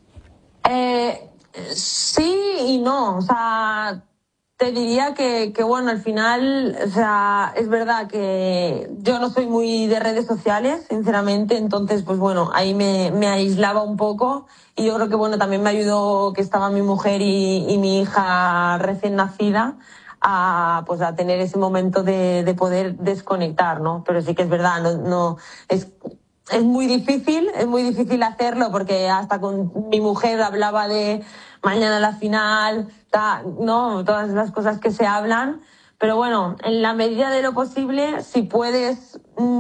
Sí y no, o sea, te diría que bueno, al final, o sea, es verdad que yo no soy muy de redes sociales, sinceramente, entonces, pues bueno, ahí me aislaba un poco y yo creo que bueno, también me ayudó que estaba mi mujer y mi hija recién nacida a tener ese momento de poder desconectar, ¿no? Pero sí que es verdad, no es muy difícil hacerlo porque hasta con mi mujer hablaba de mañana la final, no, todas las cosas que se hablan, pero bueno, en la medida de lo posible, si puedes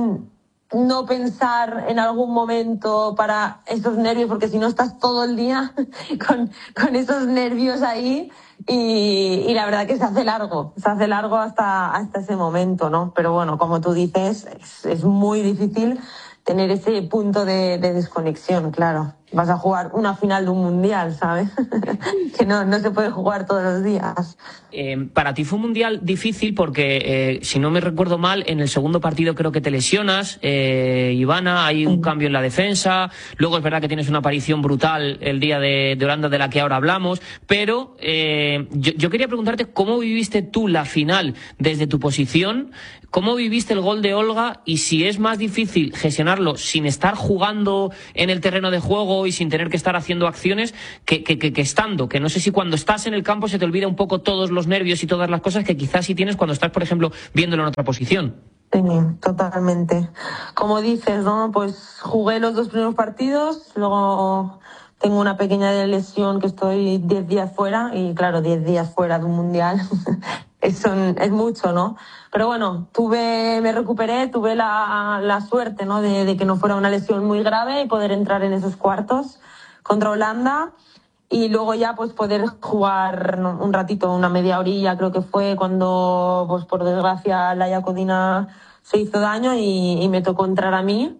no pensar en algún momento para esos nervios, porque si no estás todo el día con esos nervios ahí y la verdad que se hace largo hasta ese momento, ¿no? Pero bueno, como tú dices, es muy difícil tener ese punto de desconexión, claro. Vas a jugar una final de un mundial, ¿sabes? Que no se puede jugar todos los días. Para ti fue un mundial difícil porque, si no me recuerdo mal, en el segundo partido creo que te lesionas, Ivana, hay un cambio en la defensa, luego es verdad que tienes una aparición brutal el día de Holanda de la que ahora hablamos, pero yo quería preguntarte cómo viviste tú la final desde tu posición, cómo viviste el gol de Olga y si es más difícil gestionarlo sin estar jugando en el terreno de juego y sin tener que estar haciendo acciones que estando, que no sé si cuando estás en el campo se te olvida un poco todos los nervios y todas las cosas que quizás sí tienes cuando estás, por ejemplo, viéndolo en otra posición. Sí, totalmente. Como dices, ¿no? Pues jugué los 2 primeros partidos, luego tengo una pequeña lesión que estoy 10 días fuera y claro, 10 días fuera de un mundial es mucho, ¿no? Pero bueno, me recuperé, tuve la suerte, ¿no? de que no fuera una lesión muy grave y poder entrar en esos cuartos contra Holanda y luego ya pues poder jugar un ratito, una media horilla creo que fue cuando pues por desgracia Laia Codina se hizo daño y me tocó entrar a mí.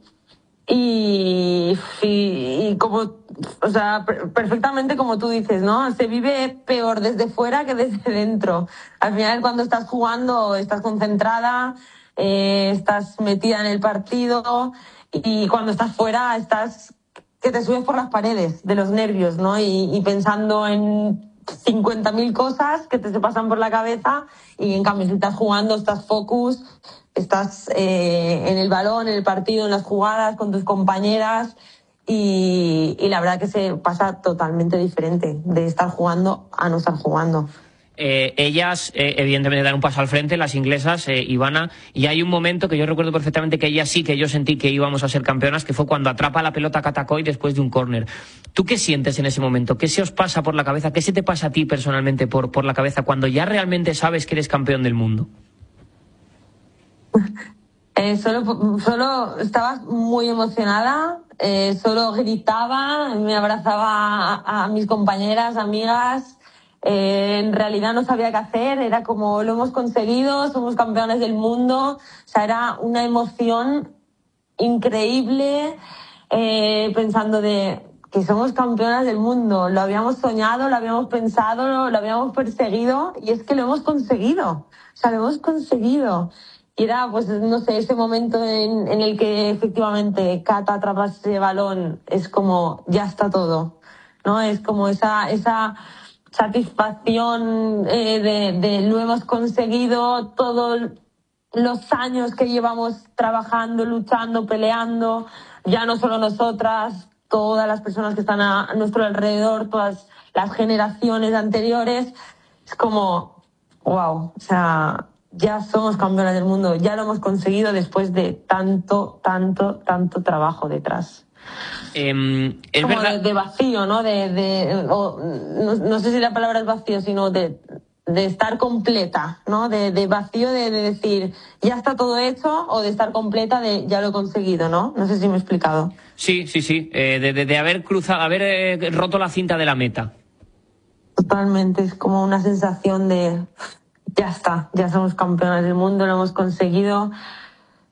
Y como, o sea, perfectamente como tú dices, ¿no? Se vive peor desde fuera que desde dentro. Al final cuando estás jugando estás concentrada, estás metida en el partido y cuando estás fuera estás que te subes por las paredes de los nervios, ¿no? Y pensando en 50.000 cosas que te se pasan por la cabeza y en cambio si estás jugando estás focus, estás en el balón, en el partido, en las jugadas con tus compañeras y la verdad que se pasa totalmente diferente de estar jugando a no estar jugando. Ellas evidentemente dan un paso al frente, las inglesas, Ivana, y hay un momento que yo recuerdo perfectamente que ellas sí, que yo sentí que íbamos a ser campeonas, que fue cuando atrapa la pelota Catacoy después de un córner. ¿Tú qué sientes en ese momento? ¿Qué se os pasa por la cabeza? ¿Qué se te pasa a ti personalmente por la cabeza cuando ya realmente sabes que eres campeón del mundo? Solo estaba muy emocionada, solo gritaba, me abrazaba a mis compañeras, amigas. En realidad no sabía qué hacer, era como lo hemos conseguido, somos campeones del mundo, o sea, era una emoción increíble, pensando de que somos campeonas del mundo, lo habíamos soñado, lo habíamos pensado, lo habíamos perseguido y es que lo hemos conseguido, o sea, lo hemos conseguido. Y era, pues, no sé, ese momento en el que efectivamente Cata atrapa ese balón, es como, ya está todo, ¿no? Es como esa satisfacción de lo hemos conseguido, todos los años que llevamos trabajando, luchando, peleando, ya no solo nosotras, todas las personas que están a nuestro alrededor, todas las generaciones anteriores, es como, wow, o sea, ya somos campeonas del mundo, ya lo hemos conseguido después de tanto trabajo detrás. Es como verdad. de vacío, ¿no? No sé si la palabra es vacío, sino de estar completa, ¿no? De vacío de decir, ya está todo hecho, o de estar completa de ya lo he conseguido, ¿no? No sé si me he explicado. Sí. De haber cruzado, haber roto la cinta de la meta. Totalmente, es como una sensación de ya está, ya somos campeonas del mundo, lo hemos conseguido.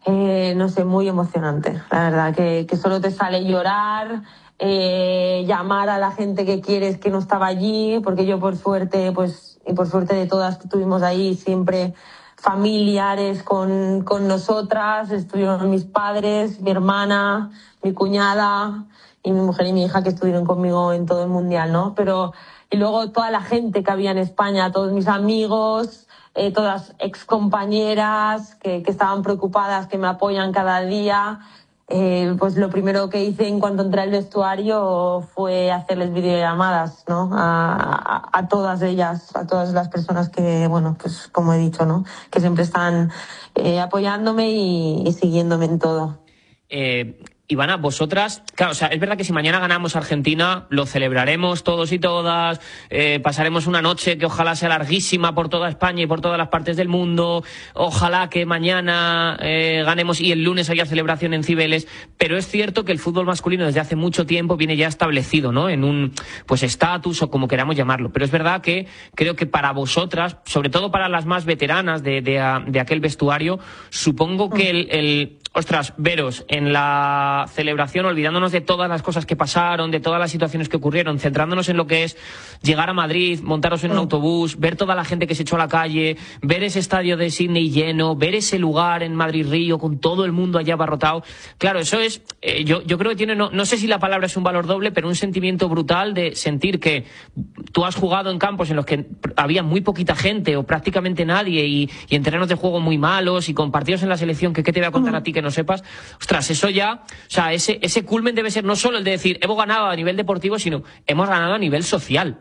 no sé, muy emocionante. La verdad que solo te sale llorar, llamar a la gente que quieres que no estaba allí, porque yo por suerte, pues, y por suerte de todas que estuvimos ahí, siempre familiares con nosotras, estuvieron mis padres, mi hermana, mi cuñada y mi mujer y mi hija que estuvieron conmigo en todo el mundial, ¿no? Pero, y luego toda la gente que había en España, todos mis amigos, todas excompañeras que estaban preocupadas, que me apoyan cada día. Pues lo primero que hice en cuanto entré al vestuario fue hacerles videollamadas, ¿no? A todas ellas, a todas las personas que, bueno, pues como he dicho, ¿no? Que siempre están apoyándome y siguiéndome en todo. Ivana, vosotras, claro, o sea, es verdad que si mañana ganamos a Argentina, lo celebraremos todos y todas, pasaremos una noche que ojalá sea larguísima por toda España y por todas las partes del mundo, ojalá que mañana ganemos y el lunes haya celebración en Cibeles, pero es cierto que el fútbol masculino desde hace mucho tiempo viene ya establecido, ¿no? En un, pues, estatus o como queramos llamarlo, pero es verdad que creo que para vosotras, sobre todo para las más veteranas de aquel vestuario, supongo que ostras, veros en la celebración, olvidándonos de todas las cosas que pasaron, de todas las situaciones que ocurrieron, centrándonos en lo que es llegar a Madrid, montaros en un autobús, ver toda la gente que se echó a la calle, ver ese estadio de Sydney lleno, ver ese lugar en Madrid-Río con todo el mundo allá abarrotado. Claro, eso es, yo creo que tiene, no sé si la palabra es un valor doble, pero un sentimiento brutal de sentir que tú has jugado en campos en los que había muy poquita gente o prácticamente nadie y en terrenos de juego muy malos y con partidos en la selección que qué te voy a contar a ti que no sepas. Ostras, eso ya, o sea, ese culmen debe ser no solo el de decir hemos ganado a nivel deportivo, sino hemos ganado a nivel social.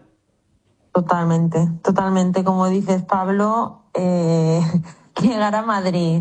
Totalmente, como dices, Pablo, llegar a Madrid,